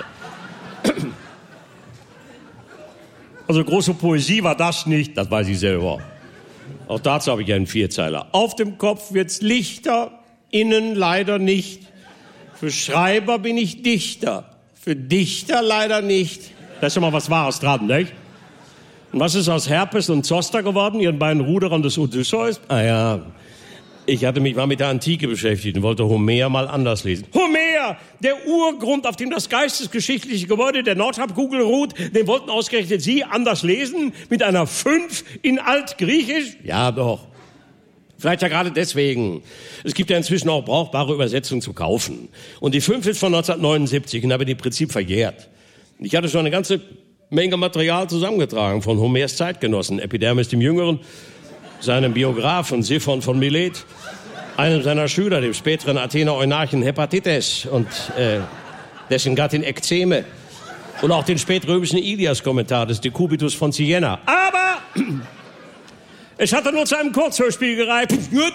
Also große Poesie war das nicht, das weiß ich selber. Auch dazu habe ich einen Vierzeiler. Auf dem Kopf wird's lichter, innen leider nicht. Für Schreiber bin ich Dichter, für Dichter leider nicht. Da ist ja mal was Wahres dran, nicht? Und was ist aus Herpes und Zoster geworden, ihren beiden Ruderern des Odysseus? Ah ja, ich hatte mich mal mit der Antike beschäftigt und wollte Homer mal anders lesen. Homer, der Urgrund, auf dem das geistesgeschichtliche Gebäude der Nordhalbkugel ruht, den wollten ausgerechnet Sie anders lesen? Mit einer 5 in Altgriechisch? Ja, doch. Vielleicht ja gerade deswegen. Es gibt ja inzwischen auch brauchbare Übersetzungen zu kaufen. Und die 5 ist von 1979 und habe die im Prinzip verjährt. Ich hatte schon eine ganze Menge Material zusammengetragen von Homers Zeitgenossen, Epidermis dem Jüngeren, seinem Biografen Siphon von Milet, einem seiner Schüler, dem späteren Athener Eunarchen Hepatites und dessen Gattin Ekzeme und auch den spätrömischen Ilias-Kommentar des Decubitus von Siena. Aber Es hat nur zu einem Kurzhörspiel gereicht.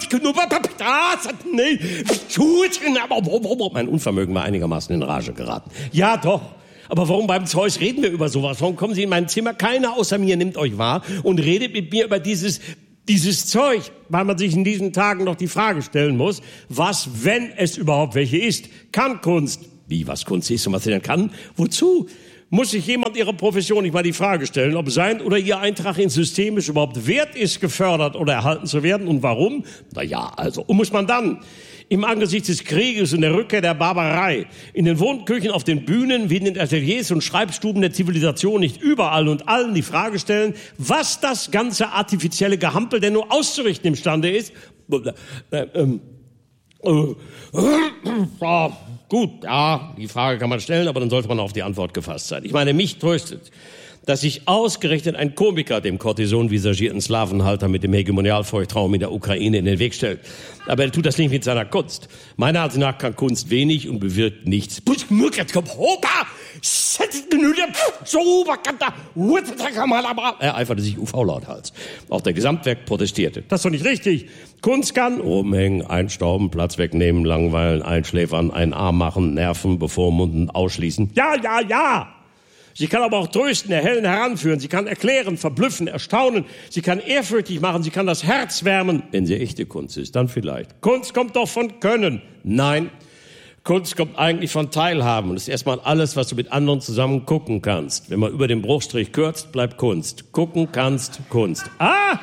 Mein Unvermögen war einigermaßen in Rage geraten. Ja, doch. Aber warum beim Zeus reden wir über sowas? Warum kommen Sie in mein Zimmer? Keiner außer mir nimmt euch wahr und redet mit mir über dieses Zeug, weil man sich in diesen Tagen noch die Frage stellen muss, was, wenn es überhaupt welche ist, kann Kunst? Wie, was Kunst ist und was sie denn kann? Wozu? Muss sich jemand ihrer Profession nicht mal die Frage stellen, ob sein oder ihr Eintrag ins System es überhaupt wert ist, gefördert oder erhalten zu werden und warum? Na ja, also, und muss man dann im Angesicht des Krieges und der Rückkehr der Barbarei, in den Wohnküchen, auf den Bühnen, wie in den Ateliers und Schreibstuben der Zivilisation nicht überall und allen die Frage stellen, was das ganze artifizielle Gehampel denn nur auszurichten imstande ist? Gut, ja, die Frage kann man stellen, aber dann sollte man auf die Antwort gefasst sein. Ich meine, mich tröstet, dass sich ausgerechnet ein Komiker dem Cortison-visagierten Slavenhalter mit dem Hegemonialfeuchtraum in der Ukraine in den Weg stellt. Aber er tut das nicht mit seiner Kunst. Meiner Ansicht nach kann Kunst wenig und bewirkt nichts. Er eiferte sich UV-Lauthals. Auch der Gesamtwerk protestierte. Das ist doch nicht richtig. Kunst kann rumhängen, einstauben, Platz wegnehmen, langweilen, einschläfern, einen Arm machen, nerven, bevormunden, ausschließen. Ja, ja, ja! Sie kann aber auch trösten, erhellen, heranführen. Sie kann erklären, verblüffen, erstaunen. Sie kann ehrfürchtig machen. Sie kann das Herz wärmen. Wenn sie echte Kunst ist, dann vielleicht. Kunst kommt doch von Können. Nein, Kunst kommt eigentlich von Teilhaben. Und das ist erstmal alles, was du mit anderen zusammen gucken kannst. Wenn man über den Bruchstrich kürzt, bleibt Kunst. Gucken kannst, Kunst. Ah!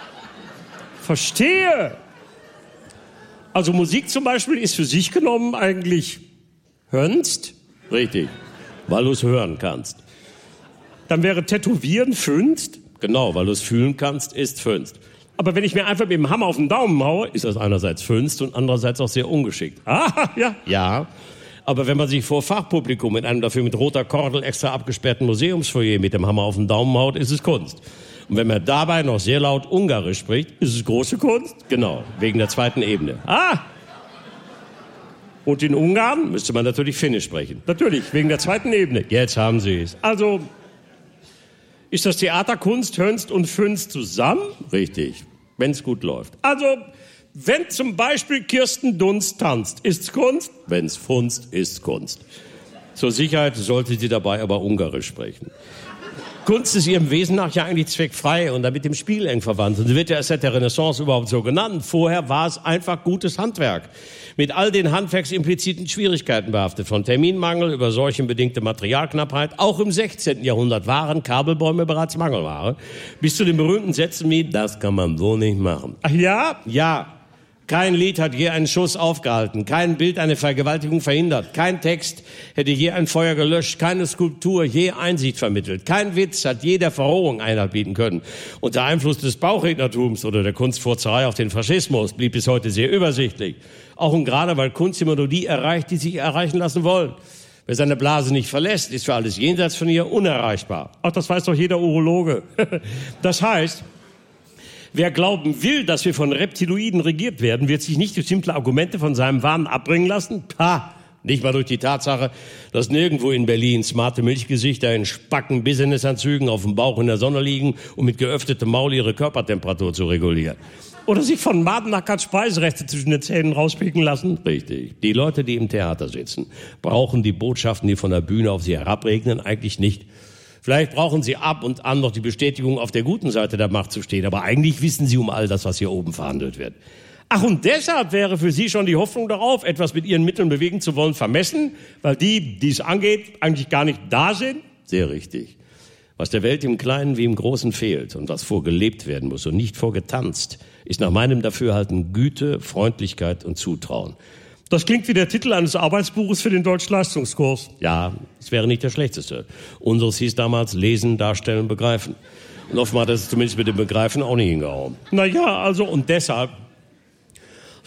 Verstehe! Also Musik zum Beispiel ist für sich genommen eigentlich Hönst. Richtig. Weil du es hören kannst. Dann wäre Tätowieren Fünst. Genau, weil du es fühlen kannst, ist Fünst. Aber wenn ich mir einfach mit dem Hammer auf den Daumen haue, ist das einerseits Fünst und andererseits auch sehr ungeschickt. Ah, ja. Ja, aber wenn man sich vor Fachpublikum in einem dafür mit roter Kordel extra abgesperrten Museumsfoyer mit dem Hammer auf den Daumen haut, ist es Kunst. Und wenn man dabei noch sehr laut Ungarisch spricht, ist es große Kunst. Genau, wegen der zweiten Ebene. Ah! Und in Ungarn müsste man natürlich Finnisch sprechen. Natürlich, wegen der zweiten Ebene. Jetzt haben Sie es. Also, ist das Theaterkunst, Hönst und Fünst zusammen? Richtig, wenn es gut läuft. Also, wenn zum Beispiel Kirsten Dunst tanzt, ist's Kunst? Wenn's funzt, ist's Kunst. Zur Sicherheit sollte sie dabei aber Ungarisch sprechen. Kunst ist ihrem Wesen nach ja eigentlich zweckfrei und damit dem Spiel eng verwandt. Und sie wird ja erst seit der Renaissance überhaupt so genannt. Vorher war es einfach gutes Handwerk. Mit all den handwerksimpliziten Schwierigkeiten behaftet. Von Terminmangel über seuchenbedingte Materialknappheit. Auch im 16. Jahrhundert waren Kabelbäume bereits Mangelware. Bis zu den berühmten Sätzen wie, das kann man so nicht machen. Ach ja? Ja. Kein Lied hat je einen Schuss aufgehalten, kein Bild eine Vergewaltigung verhindert, kein Text hätte je ein Feuer gelöscht, keine Skulptur je Einsicht vermittelt, kein Witz hat je der Verrohung Einhalt bieten können. Unter Einfluss des Bauchrednertums oder der Kunstfurzerei auf den Faschismus blieb bis heute sehr übersichtlich. Auch und gerade, weil Kunst immer nur die erreicht, die sich erreichen lassen wollen. Wer seine Blase nicht verlässt, ist für alles jenseits von ihr unerreichbar. Ach, das weiß doch jeder Urologe. Das heißt, wer glauben will, dass wir von Reptiloiden regiert werden, wird sich nicht durch simple Argumente von seinem Wahn abbringen lassen. Pah, nicht mal durch die Tatsache, dass nirgendwo in Berlin smarte Milchgesichter in Spacken Businessanzügen auf dem Bauch in der Sonne liegen, um mit geöffnetem Maul ihre Körpertemperatur zu regulieren. Oder sich von Madenackert Speiserechte zwischen den Zähnen rauspicken lassen. Richtig. Die Leute, die im Theater sitzen, brauchen die Botschaften, die von der Bühne auf sie herabregnen, eigentlich nicht. Vielleicht brauchen sie ab und an noch die Bestätigung, auf der guten Seite der Macht zu stehen. Aber eigentlich wissen sie um all das, was hier oben verhandelt wird. Ach, und deshalb wäre für sie schon die Hoffnung darauf, etwas mit ihren Mitteln bewegen zu wollen, vermessen, weil die es angeht, eigentlich gar nicht da sind? Sehr richtig. Was der Welt im Kleinen wie im Großen fehlt und was vorgelebt werden muss und nicht vorgetanzt, ist nach meinem Dafürhalten Güte, Freundlichkeit und Zutrauen. Das klingt wie der Titel eines Arbeitsbuches für den Deutschleistungskurs. Ja, es wäre nicht der schlechteste. Unseres hieß damals Lesen, Darstellen, Begreifen. Und offenbar hat es zumindest mit dem Begreifen auch nicht hingehauen. Na ja, also und deshalb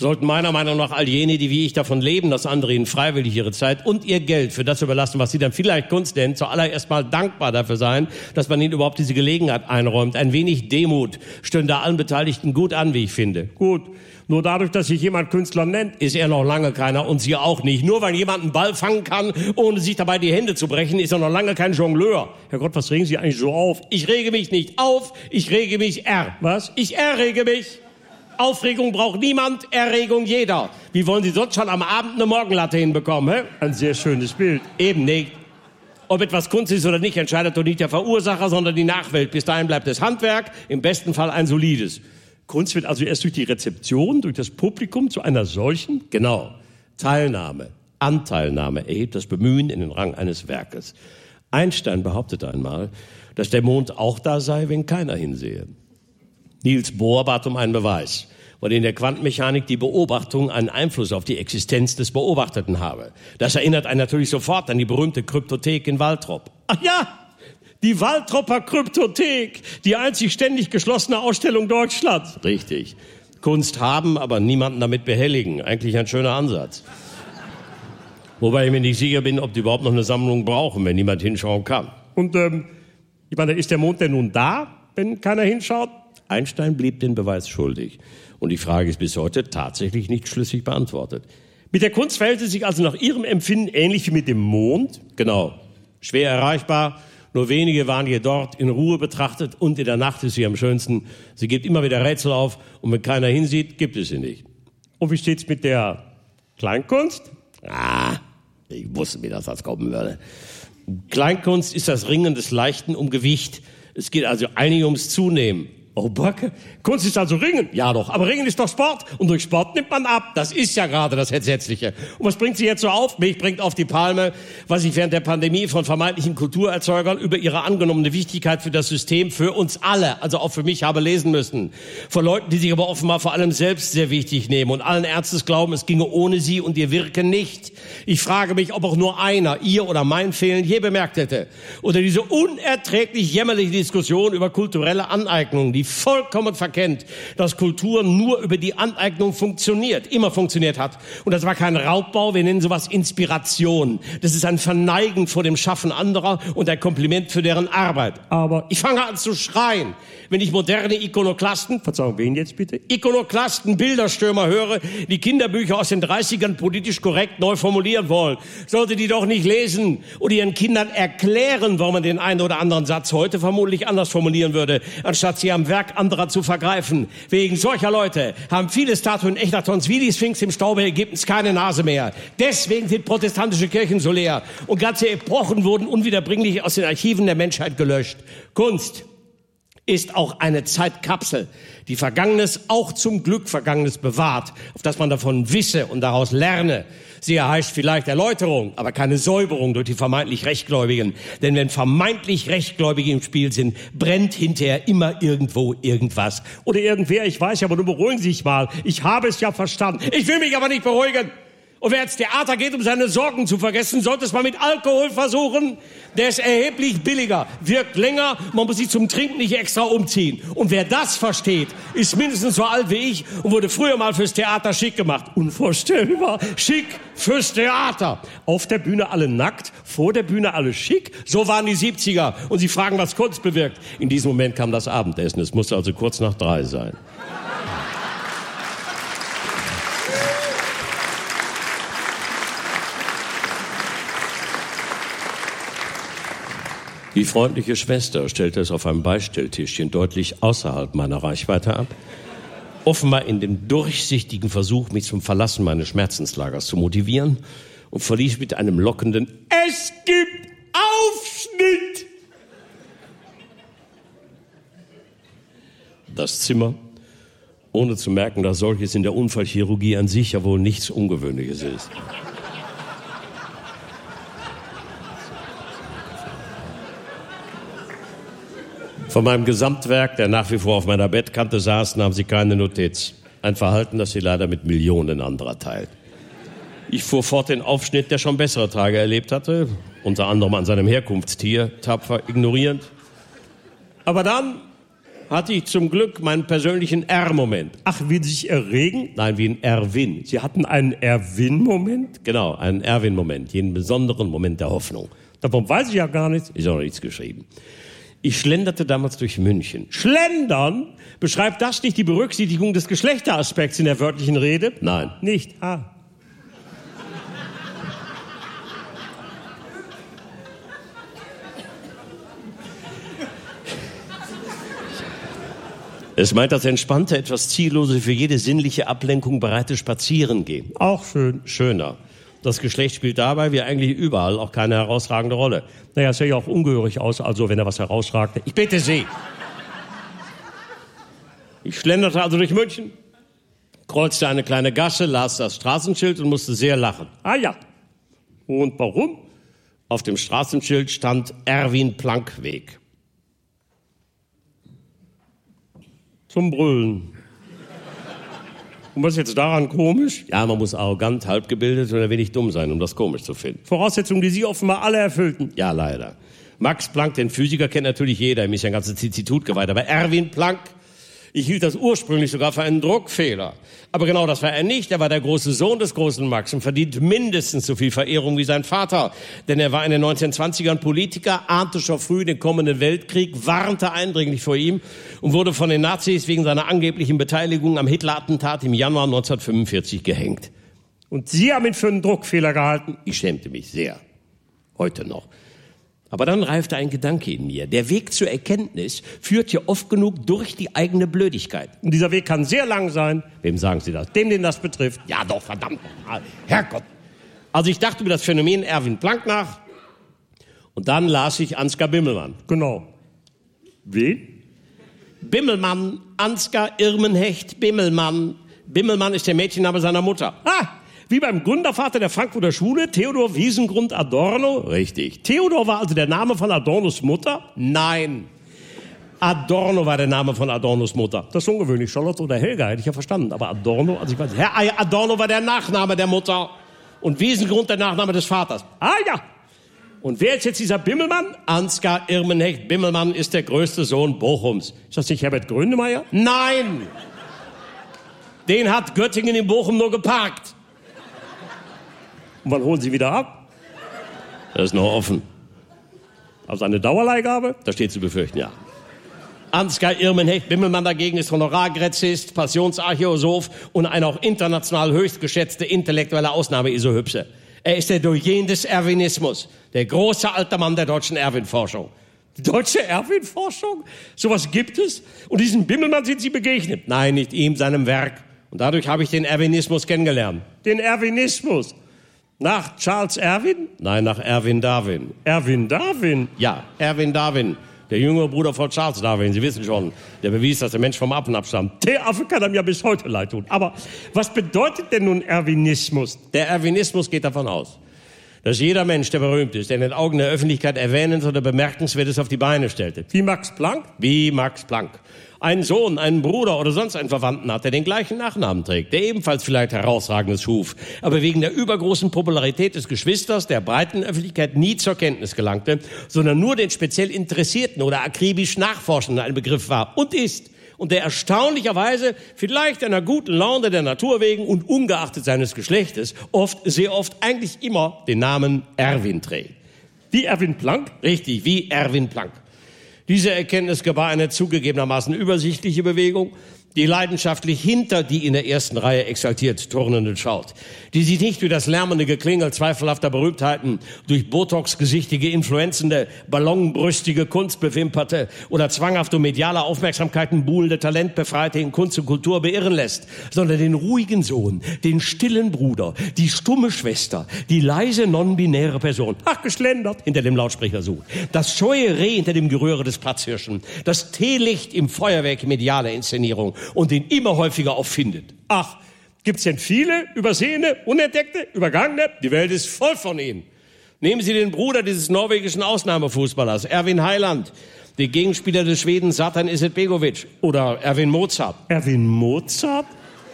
sollten meiner Meinung nach all jene, die wie ich davon leben, dass andere ihnen freiwillig ihre Zeit und ihr Geld für das überlassen, was sie dann vielleicht Kunst nennen, zuallererst mal dankbar dafür sein, dass man ihnen überhaupt diese Gelegenheit einräumt. Ein wenig Demut stünde allen Beteiligten gut an, wie ich finde. Gut, nur dadurch, dass sich jemand Künstler nennt, Ist er noch lange keiner und Sie auch nicht. Nur weil jemand einen Ball fangen kann, ohne sich dabei die Hände zu brechen, ist er noch lange kein Jongleur. Herrgott, was regen Sie eigentlich so auf? Ich rege mich nicht auf, ich rege mich Was? Ich errege mich. Aufregung braucht niemand, Erregung jeder. Wie wollen Sie sonst schon am Abend eine Morgenlatte hinbekommen, hä? Ein sehr schönes Bild. Eben nicht. Ob etwas Kunst ist oder nicht, entscheidet doch nicht der Verursacher, sondern die Nachwelt. Bis dahin bleibt es Handwerk, im besten Fall ein solides. Kunst wird also erst durch die Rezeption, durch das Publikum zu einer solchen? Genau. Teilnahme, Anteilnahme erhebt das Bemühen in den Rang eines Werkes. Einstein behauptete einmal, dass der Mond auch da sei, wenn keiner hinsehe. Niels Bohr bat um einen Beweis, weil in der Quantenmechanik die Beobachtung einen Einfluss auf die Existenz des Beobachteten habe. Das erinnert einen natürlich sofort an die berühmte Kryptothek in Waltrop. Ach ja, die Waltropper Kryptothek, die einzig ständig geschlossene Ausstellung Deutschlands. Richtig. Kunst haben, aber niemanden damit behelligen. Eigentlich ein schöner Ansatz. Wobei ich mir nicht sicher bin, ob die überhaupt noch eine Sammlung brauchen, wenn niemand hinschauen kann. Und, ich meine, ist der Mond denn nun da, wenn keiner hinschaut? Einstein blieb den Beweis schuldig. Und die Frage ist bis heute tatsächlich nicht schlüssig beantwortet. Mit der Kunst verhält es sich also nach Ihrem Empfinden ähnlich wie mit dem Mond? Genau. Schwer erreichbar. Nur wenige waren hier dort, in Ruhe betrachtet, und in der Nacht ist sie am schönsten. Sie gibt immer wieder Rätsel auf, und wenn keiner hinsieht, gibt es sie nicht. Und wie steht's mit der Kleinkunst? Ich wusste mir, dass das kommen würde. Kleinkunst ist das Ringen des Leichten um Gewicht. Es geht also eigentlich ums Zunehmen. Oh, Backe. Kunst ist also Ringen. Ja doch, Aber Ringen ist doch Sport. Und durch Sport nimmt man ab. das ist ja gerade das Entsetzliche. Und was bringt Sie jetzt so auf? Mich bringt auf die Palme, was ich während der Pandemie von vermeintlichen Kulturerzeugern über ihre angenommene Wichtigkeit für das System, für uns alle, also auch für mich, habe lesen müssen. Von Leuten, die sich aber offenbar vor allem selbst sehr wichtig nehmen und allen Ernstes glauben, es ginge ohne sie und ihr Wirken nicht. Ich frage mich, ob auch nur einer, ihr oder mein Fehlen, je bemerkt hätte. Oder diese unerträglich jämmerliche Diskussion über kulturelle Aneignung, die vollkommen verkennt, dass Kultur nur über die Aneignung funktioniert, immer funktioniert hat. Und das war kein Raubbau, wir nennen sowas Inspiration. Das ist ein Verneigen vor dem Schaffen anderer und ein Kompliment für deren Arbeit. Aber Ich fange an zu schreien, wenn ich moderne Ikonoklasten, Verzeihung, wen jetzt bitte? Ikonoklasten, Bilderstürmer höre, die Kinderbücher aus den 30ern politisch korrekt neu formulieren wollen. Sollte die doch nicht lesen oder ihren Kindern erklären, warum man den einen oder anderen Satz heute vermutlich anders formulieren würde, anstatt sie am Werk anderer zu vergreifen. Wegen solcher Leute haben viele Statuen Echnatons wie die Sphinx im Staube Ägyptens keine Nase mehr. Deswegen sind protestantische Kirchen so leer und ganze Epochen wurden unwiederbringlich aus den Archiven der Menschheit gelöscht. Kunst ist auch eine Zeitkapsel, die Vergangenes, auch zum Glück Vergangenes bewahrt, auf das man davon wisse und daraus lerne. Sie erheischt vielleicht Erläuterung, aber keine Säuberung durch die vermeintlich Rechtgläubigen. Denn wenn vermeintlich Rechtgläubige im Spiel sind, brennt hinterher immer irgendwo irgendwas. Oder irgendwer, ich weiß ja, aber nur beruhigen Sie sich mal. Ich habe es ja verstanden. Ich will mich aber nicht beruhigen. Und wer ins Theater geht, um seine Sorgen zu vergessen, sollte es mal mit Alkohol versuchen. Der ist erheblich billiger, wirkt länger, man muss sich zum Trinken nicht extra umziehen. Und wer das versteht, ist mindestens so alt wie ich und wurde früher mal fürs Theater schick gemacht. Unvorstellbar. Schick fürs Theater. Auf der Bühne alle nackt, vor der Bühne alle schick. So waren die 70er. Und Sie fragen, was Kunst bewirkt. In diesem Moment kam das Abendessen. Es musste also kurz nach 3 sein. Die freundliche Schwester stellte es auf einem Beistelltischchen deutlich außerhalb meiner Reichweite ab, offenbar in dem durchsichtigen Versuch, mich zum Verlassen meines Schmerzenslagers zu motivieren, und verließ mit einem lockenden "Es gibt Aufschnitt" das Zimmer, ohne zu merken, dass solches in der Unfallchirurgie an sich ja wohl nichts Ungewöhnliches ist. Von meinem Gesamtwerk, der nach wie vor auf meiner Bettkante saß, nahm sie keine Notiz. Ein Verhalten, das sie leider mit Millionen anderer teilt. Ich fuhr fort den Aufschnitt, der schon bessere Tage erlebt hatte, unter anderem an seinem Herkunftstier, tapfer ignorierend. Aber dann hatte ich zum Glück meinen persönlichen R-Moment. Ach, wie Sie sich erregen? Nein, wie ein Erwin. Sie hatten einen Erwin-Moment? Genau, einen Erwin-Moment, jeden besonderen Moment der Hoffnung. Davon weiß ich ja gar nichts. Ist auch noch nichts geschrieben. Ich schlenderte damals durch München. Schlendern? Beschreibt das nicht die Berücksichtigung des Geschlechteraspekts in der wörtlichen Rede? Nein. Nicht. Ah. Es meint das entspannte, etwas ziellose, für jede sinnliche Ablenkung bereite Spazierengehen. Auch schön. Schöner. Das Geschlecht spielt dabei, wie eigentlich überall, auch keine herausragende Rolle. Naja, es sähe ja auch ungehörig aus, also wenn er was herausragte. Ich bitte Sie. Ich schlenderte also durch München, kreuzte eine kleine Gasse, las das Straßenschild und musste sehr lachen. Ah ja. Und warum? Auf dem Straßenschild stand Erwin-Planck-Weg. Zum Brüllen. Und was ist jetzt daran komisch? Ja, man muss arrogant, halbgebildet oder wenig dumm sein, um das komisch zu finden. Voraussetzungen, die Sie offenbar alle erfüllten. Ja, leider. Max Planck, den Physiker, kennt natürlich jeder, ihm ist ja ein ganzes Institut geweiht. Aber Erwin Planck, ich hielt das ursprünglich sogar für einen Druckfehler. Aber genau das war er nicht. Er war der große Sohn des großen Max und verdient mindestens so viel Verehrung wie sein Vater. Denn er war in den 1920ern Politiker, ahnte schon früh den kommenden Weltkrieg, warnte eindringlich vor ihm und wurde von den Nazis wegen seiner angeblichen Beteiligung am Hitler-Attentat im Januar 1945 gehängt. Und Sie haben ihn für einen Druckfehler gehalten? Ich schämte mich sehr. Heute noch. Aber dann reifte ein Gedanke in mir. Der Weg zur Erkenntnis führt ja oft genug durch die eigene Blödigkeit. Und dieser Weg kann sehr lang sein. Wem sagen Sie das? Dem, den das betrifft. Ja doch, verdammt nochmal. Herrgott. Also ich dachte über das Phänomen Erwin Planck nach und dann las ich Ansgar Bimmelmann. Genau. Wen? Bimmelmann, Ansgar Irmenhecht Bimmelmann. Bimmelmann ist der Mädchenname seiner Mutter. Ah! Wie beim Gründervater der Frankfurter Schule, Theodor Wiesengrund Adorno. Richtig. Theodor war also der Name von Adornos Mutter? Nein. Adorno war der Name von Adornos Mutter. Das ist ungewöhnlich. Charlotte oder Helga hätte ich ja verstanden. Aber Adorno, also ich weiß nicht. Herr Adorno war der Nachname der Mutter und Wiesengrund der Nachname des Vaters. Ah ja. Und wer ist jetzt dieser Bimmelmann? Ansgar Irmenhecht Bimmelmann ist der größte Sohn Bochums. Ist das nicht Herbert Grönemeyer? Nein. Den hat Göttingen in Bochum nur geparkt. Und wann holen Sie wieder ab? Das ist noch offen. Also eine Dauerleihgabe? Das steht zu befürchten, ja. Ansgar Irmenhecht Bimmelmann dagegen ist Honorargräzist, Passionsarchäosoph und ein auch international höchst geschätzte intellektuelle Ausnahme-Isohübsche. Er ist der Doyen des Erwinismus, der große alte Mann der deutschen Erwin-Forschung. Die deutsche Erwin-Forschung? Sowas gibt es? Und diesem Bimmelmann sind Sie begegnet? Nein, nicht ihm, seinem Werk. Und dadurch habe ich den Erwinismus kennengelernt. Den Erwinismus? Nach Charles Erwin? Nein, nach Erwin Darwin. Erwin Darwin? Ja, Erwin Darwin. Der jüngere Bruder von Charles Darwin. Sie wissen schon, der bewies, dass der Mensch vom Affen abstammt. Der Affe kann einem ja bis heute leid tun. Aber was bedeutet denn nun Erwinismus? Der Erwinismus geht davon aus, dass jeder Mensch, der berühmt ist, der in den Augen der Öffentlichkeit erwähnens oder bemerkenswertes auf die Beine stellte. Wie Max Planck? Wie Max Planck. Einen Sohn, einen Bruder oder sonst einen Verwandten hat, der den gleichen Nachnamen trägt, der ebenfalls vielleicht Herausragendes schuf, aber wegen der übergroßen Popularität des Geschwisters der breiten Öffentlichkeit nie zur Kenntnis gelangte, sondern nur den speziell Interessierten oder akribisch Nachforschenden ein Begriff war und ist. Und der erstaunlicherweise, vielleicht einer guten Laune der Natur wegen und ungeachtet seines Geschlechtes, sehr oft, eigentlich immer den Namen Erwin trägt. Wie Erwin Planck? Richtig, wie Erwin Planck. Diese Erkenntnis gebar eine zugegebenermaßen übersichtliche Bewegung, die leidenschaftlich hinter die in der ersten Reihe exaltiert Turnenden schaut, die sich nicht durch das lärmende Geklingel zweifelhafter Berühmtheiten, durch Botox-gesichtige, influenzende, ballonbrüstige, kunstbewimperte oder zwanghafte mediale Aufmerksamkeiten buhlende Talentbefreite in Kunst und Kultur beirren lässt, sondern den ruhigen Sohn, den stillen Bruder, die stumme Schwester, die leise non-binäre Person, geschlendert, hinter dem Lautsprecher sucht, das scheue Reh hinter dem Geröhre des Platzhirschen, das Teelicht im Feuerwerk medialer Inszenierung, und den immer häufiger auffindet. Ach, gibt's denn viele Übersehene, Unentdeckte, Übergangene? Die Welt ist voll von ihnen. Nehmen Sie den Bruder dieses norwegischen Ausnahmefußballers, Erwin Heiland, den Gegenspieler des Schweden Zlatan Izetbegovic oder Erwin Mozart. Erwin Mozart?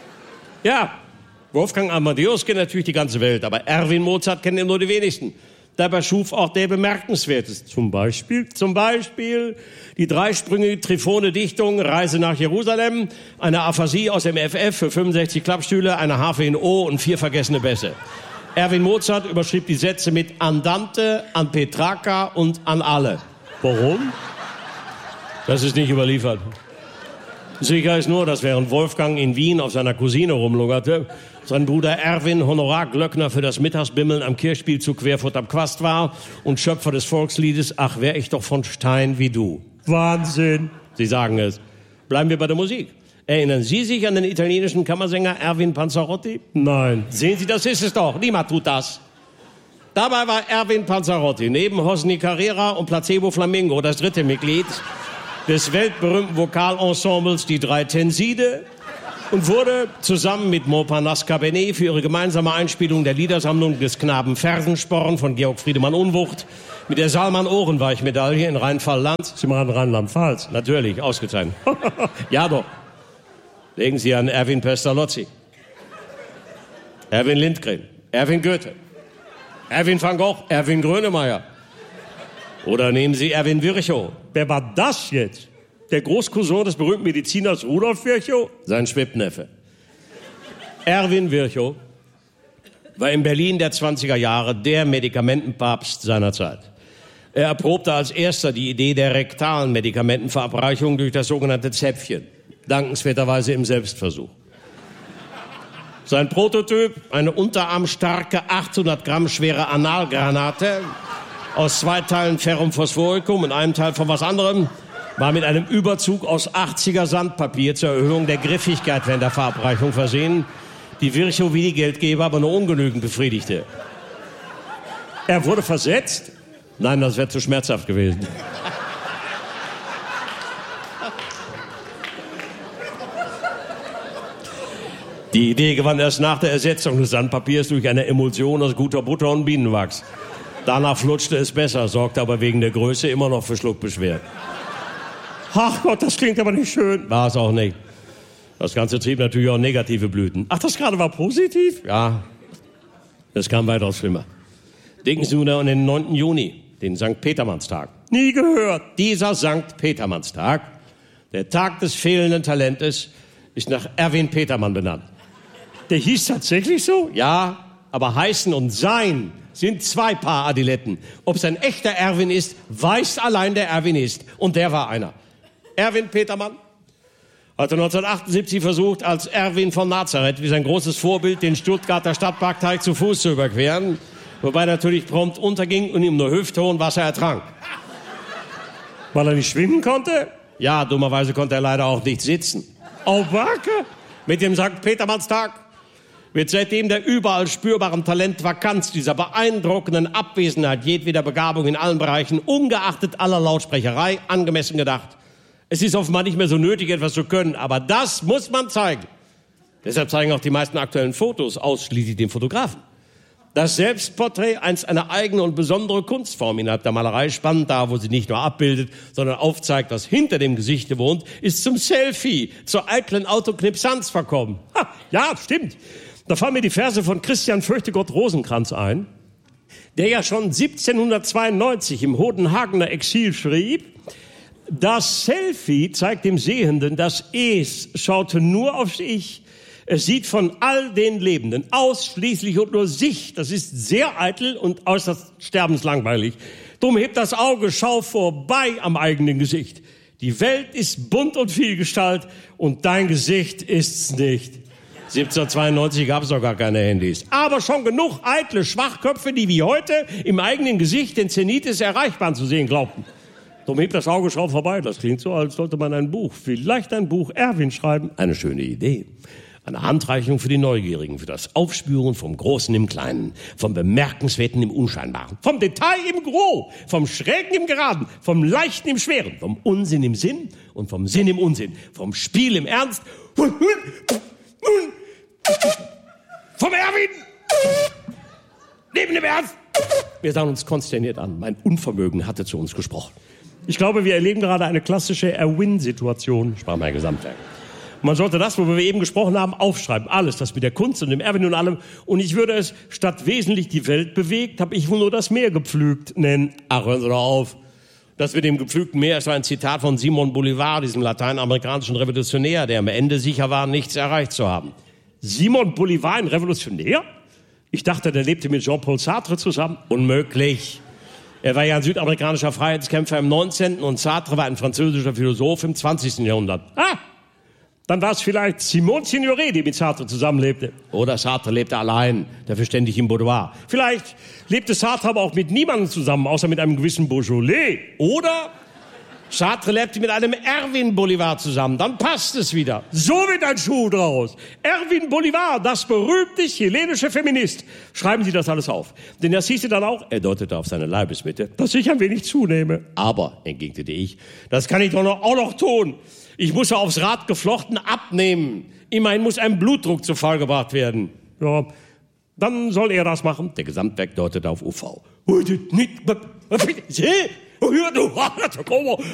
Ja, Wolfgang Amadeus kennt natürlich die ganze Welt, aber Erwin Mozart kennen nur die wenigsten. Dabei schuf auch der Bemerkenswertes. Zum Beispiel die dreisprüngige Triphone-Dichtung Reise nach Jerusalem, eine Aphasie aus dem FF für 65 Klappstühle, eine Harfe in O und 4 vergessene Bässe. Erwin Mozart überschrieb die Sätze mit Andante, an Petrarca und an alle. Warum? Das ist nicht überliefert. Sicher ist nur, dass während Wolfgang in Wien auf seiner Cousine rumlungerte, sein Bruder Erwin Honorarglöckner für das Mittagsbimmeln am Kirchspielzug Querfurt am Quast war und Schöpfer des Volksliedes Ach, wär ich doch von Stein wie du. Wahnsinn! Sie sagen es. Bleiben wir bei der Musik. Erinnern Sie sich an den italienischen Kammersänger Erwin Panzarotti? Nein. Sehen Sie, das ist es doch. Niemand tut das. Dabei war Erwin Panzarotti neben Hosni Carrera und Placebo Flamingo das dritte Mitglied des weltberühmten Vokalensembles Die Drei Tenside und wurde zusammen mit Montparnasse Cabernet für ihre gemeinsame Einspielung der Liedersammlung des Knaben Fersensporn von Georg Friedemann Unwucht mit der Salman-Ohrenweich-Medaille in Rheinfall-Land. Sie machen Rheinland-Pfalz. Natürlich, ausgezeichnet. Ja doch. Legen Sie an Erwin Pestalozzi, Erwin Lindgren, Erwin Goethe, Erwin van Gogh, Erwin Grönemeyer. Oder nehmen Sie Erwin Virchow. Wer war das jetzt? Der Großcousin des berühmten Mediziners Rudolf Virchow? Sein Schwibneffe. Erwin Virchow war in Berlin der 20er Jahre der Medikamentenpapst seiner Zeit. Er erprobte als erster die Idee der rektalen Medikamentenverabreichung durch das sogenannte Zäpfchen. Dankenswerterweise im Selbstversuch. Sein Prototyp, eine unterarmstarke, 800 Gramm schwere Analgranate aus 2 Teilen Ferrum Phosphoricum und einem Teil von was anderem, war mit einem Überzug aus 80er Sandpapier zur Erhöhung der Griffigkeit während der Verabreichung versehen, die Virchow wie die Geldgeber aber nur ungenügend befriedigte. Er wurde versetzt? Nein, das wäre zu schmerzhaft gewesen. Die Idee gewann erst nach der Ersetzung des Sandpapiers durch eine Emulsion aus guter Butter und Bienenwachs. Danach flutschte es besser, sorgte aber wegen der Größe immer noch für Schluckbeschwerden. Ach Gott, das klingt aber nicht schön. War es auch nicht. Das Ganze trieb natürlich auch negative Blüten. Ach, das gerade war positiv? Ja, es kam weitaus schlimmer. Denken Sie nur an den 9. Juni, den St. Petermannstag. Nie gehört. Dieser St. Petermannstag, der Tag des fehlenden Talentes, ist nach Erwin Petermann benannt. Der hieß tatsächlich so? Ja, aber heißen und sein sind 2 Paar Adiletten. Ob es ein echter Erwin ist, weiß allein der Erwinist. Und der war einer. Erwin Petermann hatte 1978 versucht, als Erwin von Nazareth wie sein großes Vorbild den Stuttgarter Stadtparkteig zu Fuß zu überqueren, wobei er natürlich prompt unterging und ihm nur hüfthohen Wasser ertrank. Weil er nicht schwimmen konnte? Ja, dummerweise konnte er leider auch nicht sitzen. Oh, Wacke! Mit dem St. Petermannstag wird seitdem der überall spürbaren Talentvakanz, dieser beeindruckenden Abwesenheit jedweder Begabung in allen Bereichen, ungeachtet aller Lautsprecherei, angemessen gedacht. Es ist offenbar nicht mehr so nötig, etwas zu können, aber das muss man zeigen. Deshalb zeigen auch die meisten aktuellen Fotos ausschließlich den Fotografen. Das Selbstporträt, einst eine eigene und besondere Kunstform innerhalb der Malerei, spannend da, wo sie nicht nur abbildet, sondern aufzeigt, was hinter dem Gesicht wohnt, ist zum Selfie, zur eitlen Autoknipsanz verkommen. Ha, ja, stimmt. Da fallen mir die Verse von Christian Fürchtegott Rosenkranz ein, der ja schon 1792 im Hodenhagener Exil schrieb: Das Selfie zeigt dem Sehenden, das Es schaute nur aufs Ich. Es sieht von all den Lebenden ausschließlich und nur sich. Das ist sehr eitel und äußerst sterbenslangweilig. Drum hebt das Auge, schau vorbei am eigenen Gesicht. Die Welt ist bunt und vielgestalt und dein Gesicht ist's nicht. 1792 gab es doch gar keine Handys. Aber schon genug eitle Schwachköpfe, die wie heute im eigenen Gesicht den Zenit des Erreichbaren zu sehen glaubten. Drum hebt das Auge, schau vorbei. Das klingt so, als sollte man ein Buch, vielleicht ein Buch Erwin schreiben. Eine schöne Idee. Eine Handreichung für die Neugierigen, für das Aufspüren vom Großen im Kleinen, vom Bemerkenswerten im Unscheinbaren, vom Detail im Gros, vom Schrägen im Geraden, vom Leichten im Schweren, vom Unsinn im Sinn und vom Sinn im Unsinn, vom Spiel im Ernst, vom Erwin neben dem Ernst. Wir sahen uns konsterniert an. Mein Unvermögen hatte zu uns gesprochen. Ich glaube, wir erleben gerade eine klassische Erwin-Situation, sprach mein Gesamtwerk. Man sollte das, worüber wir eben gesprochen haben, aufschreiben. Alles, das mit der Kunst und dem Erwin und allem. Und ich würde es, statt wesentlich die Welt bewegt, habe ich wohl nur das Meer gepflügt nennen. Ach, hören Sie doch auf. Das mit dem gepflügten Meer ist ein Zitat von Simon Bolivar, diesem lateinamerikanischen Revolutionär, der am Ende sicher war, nichts erreicht zu haben. Simon Bolivar, ein Revolutionär? Ich dachte, der lebte mit Jean-Paul Sartre zusammen. Unmöglich. Er war ja ein südamerikanischer Freiheitskämpfer im 19. und Sartre war ein französischer Philosoph im 20. Jahrhundert. Dann war es vielleicht Simone Signoret, die mit Sartre zusammenlebte. Oder Sartre lebte allein, dafür ständig im Boudoir. Vielleicht lebte Sartre aber auch mit niemandem zusammen, außer mit einem gewissen Beaujolais. Oder Sartre lebte mit einem Erwin Bolivar zusammen. Dann passt es wieder. So wird ein Schuh draus. Erwin Bolivar, das berühmte chilenische Feminist. Schreiben Sie das alles auf. Denn das hieße dann auch, er deutete auf seine Leibesmitte, dass ich ein wenig zunehme. Aber, entgegnete ich, das kann ich doch auch noch tun. Ich muss ja aufs Rad geflochten abnehmen. Immerhin muss ein Blutdruck zu Fall gebracht werden. Ja, dann soll er das machen. Der Gesamtwerk deutet auf UV.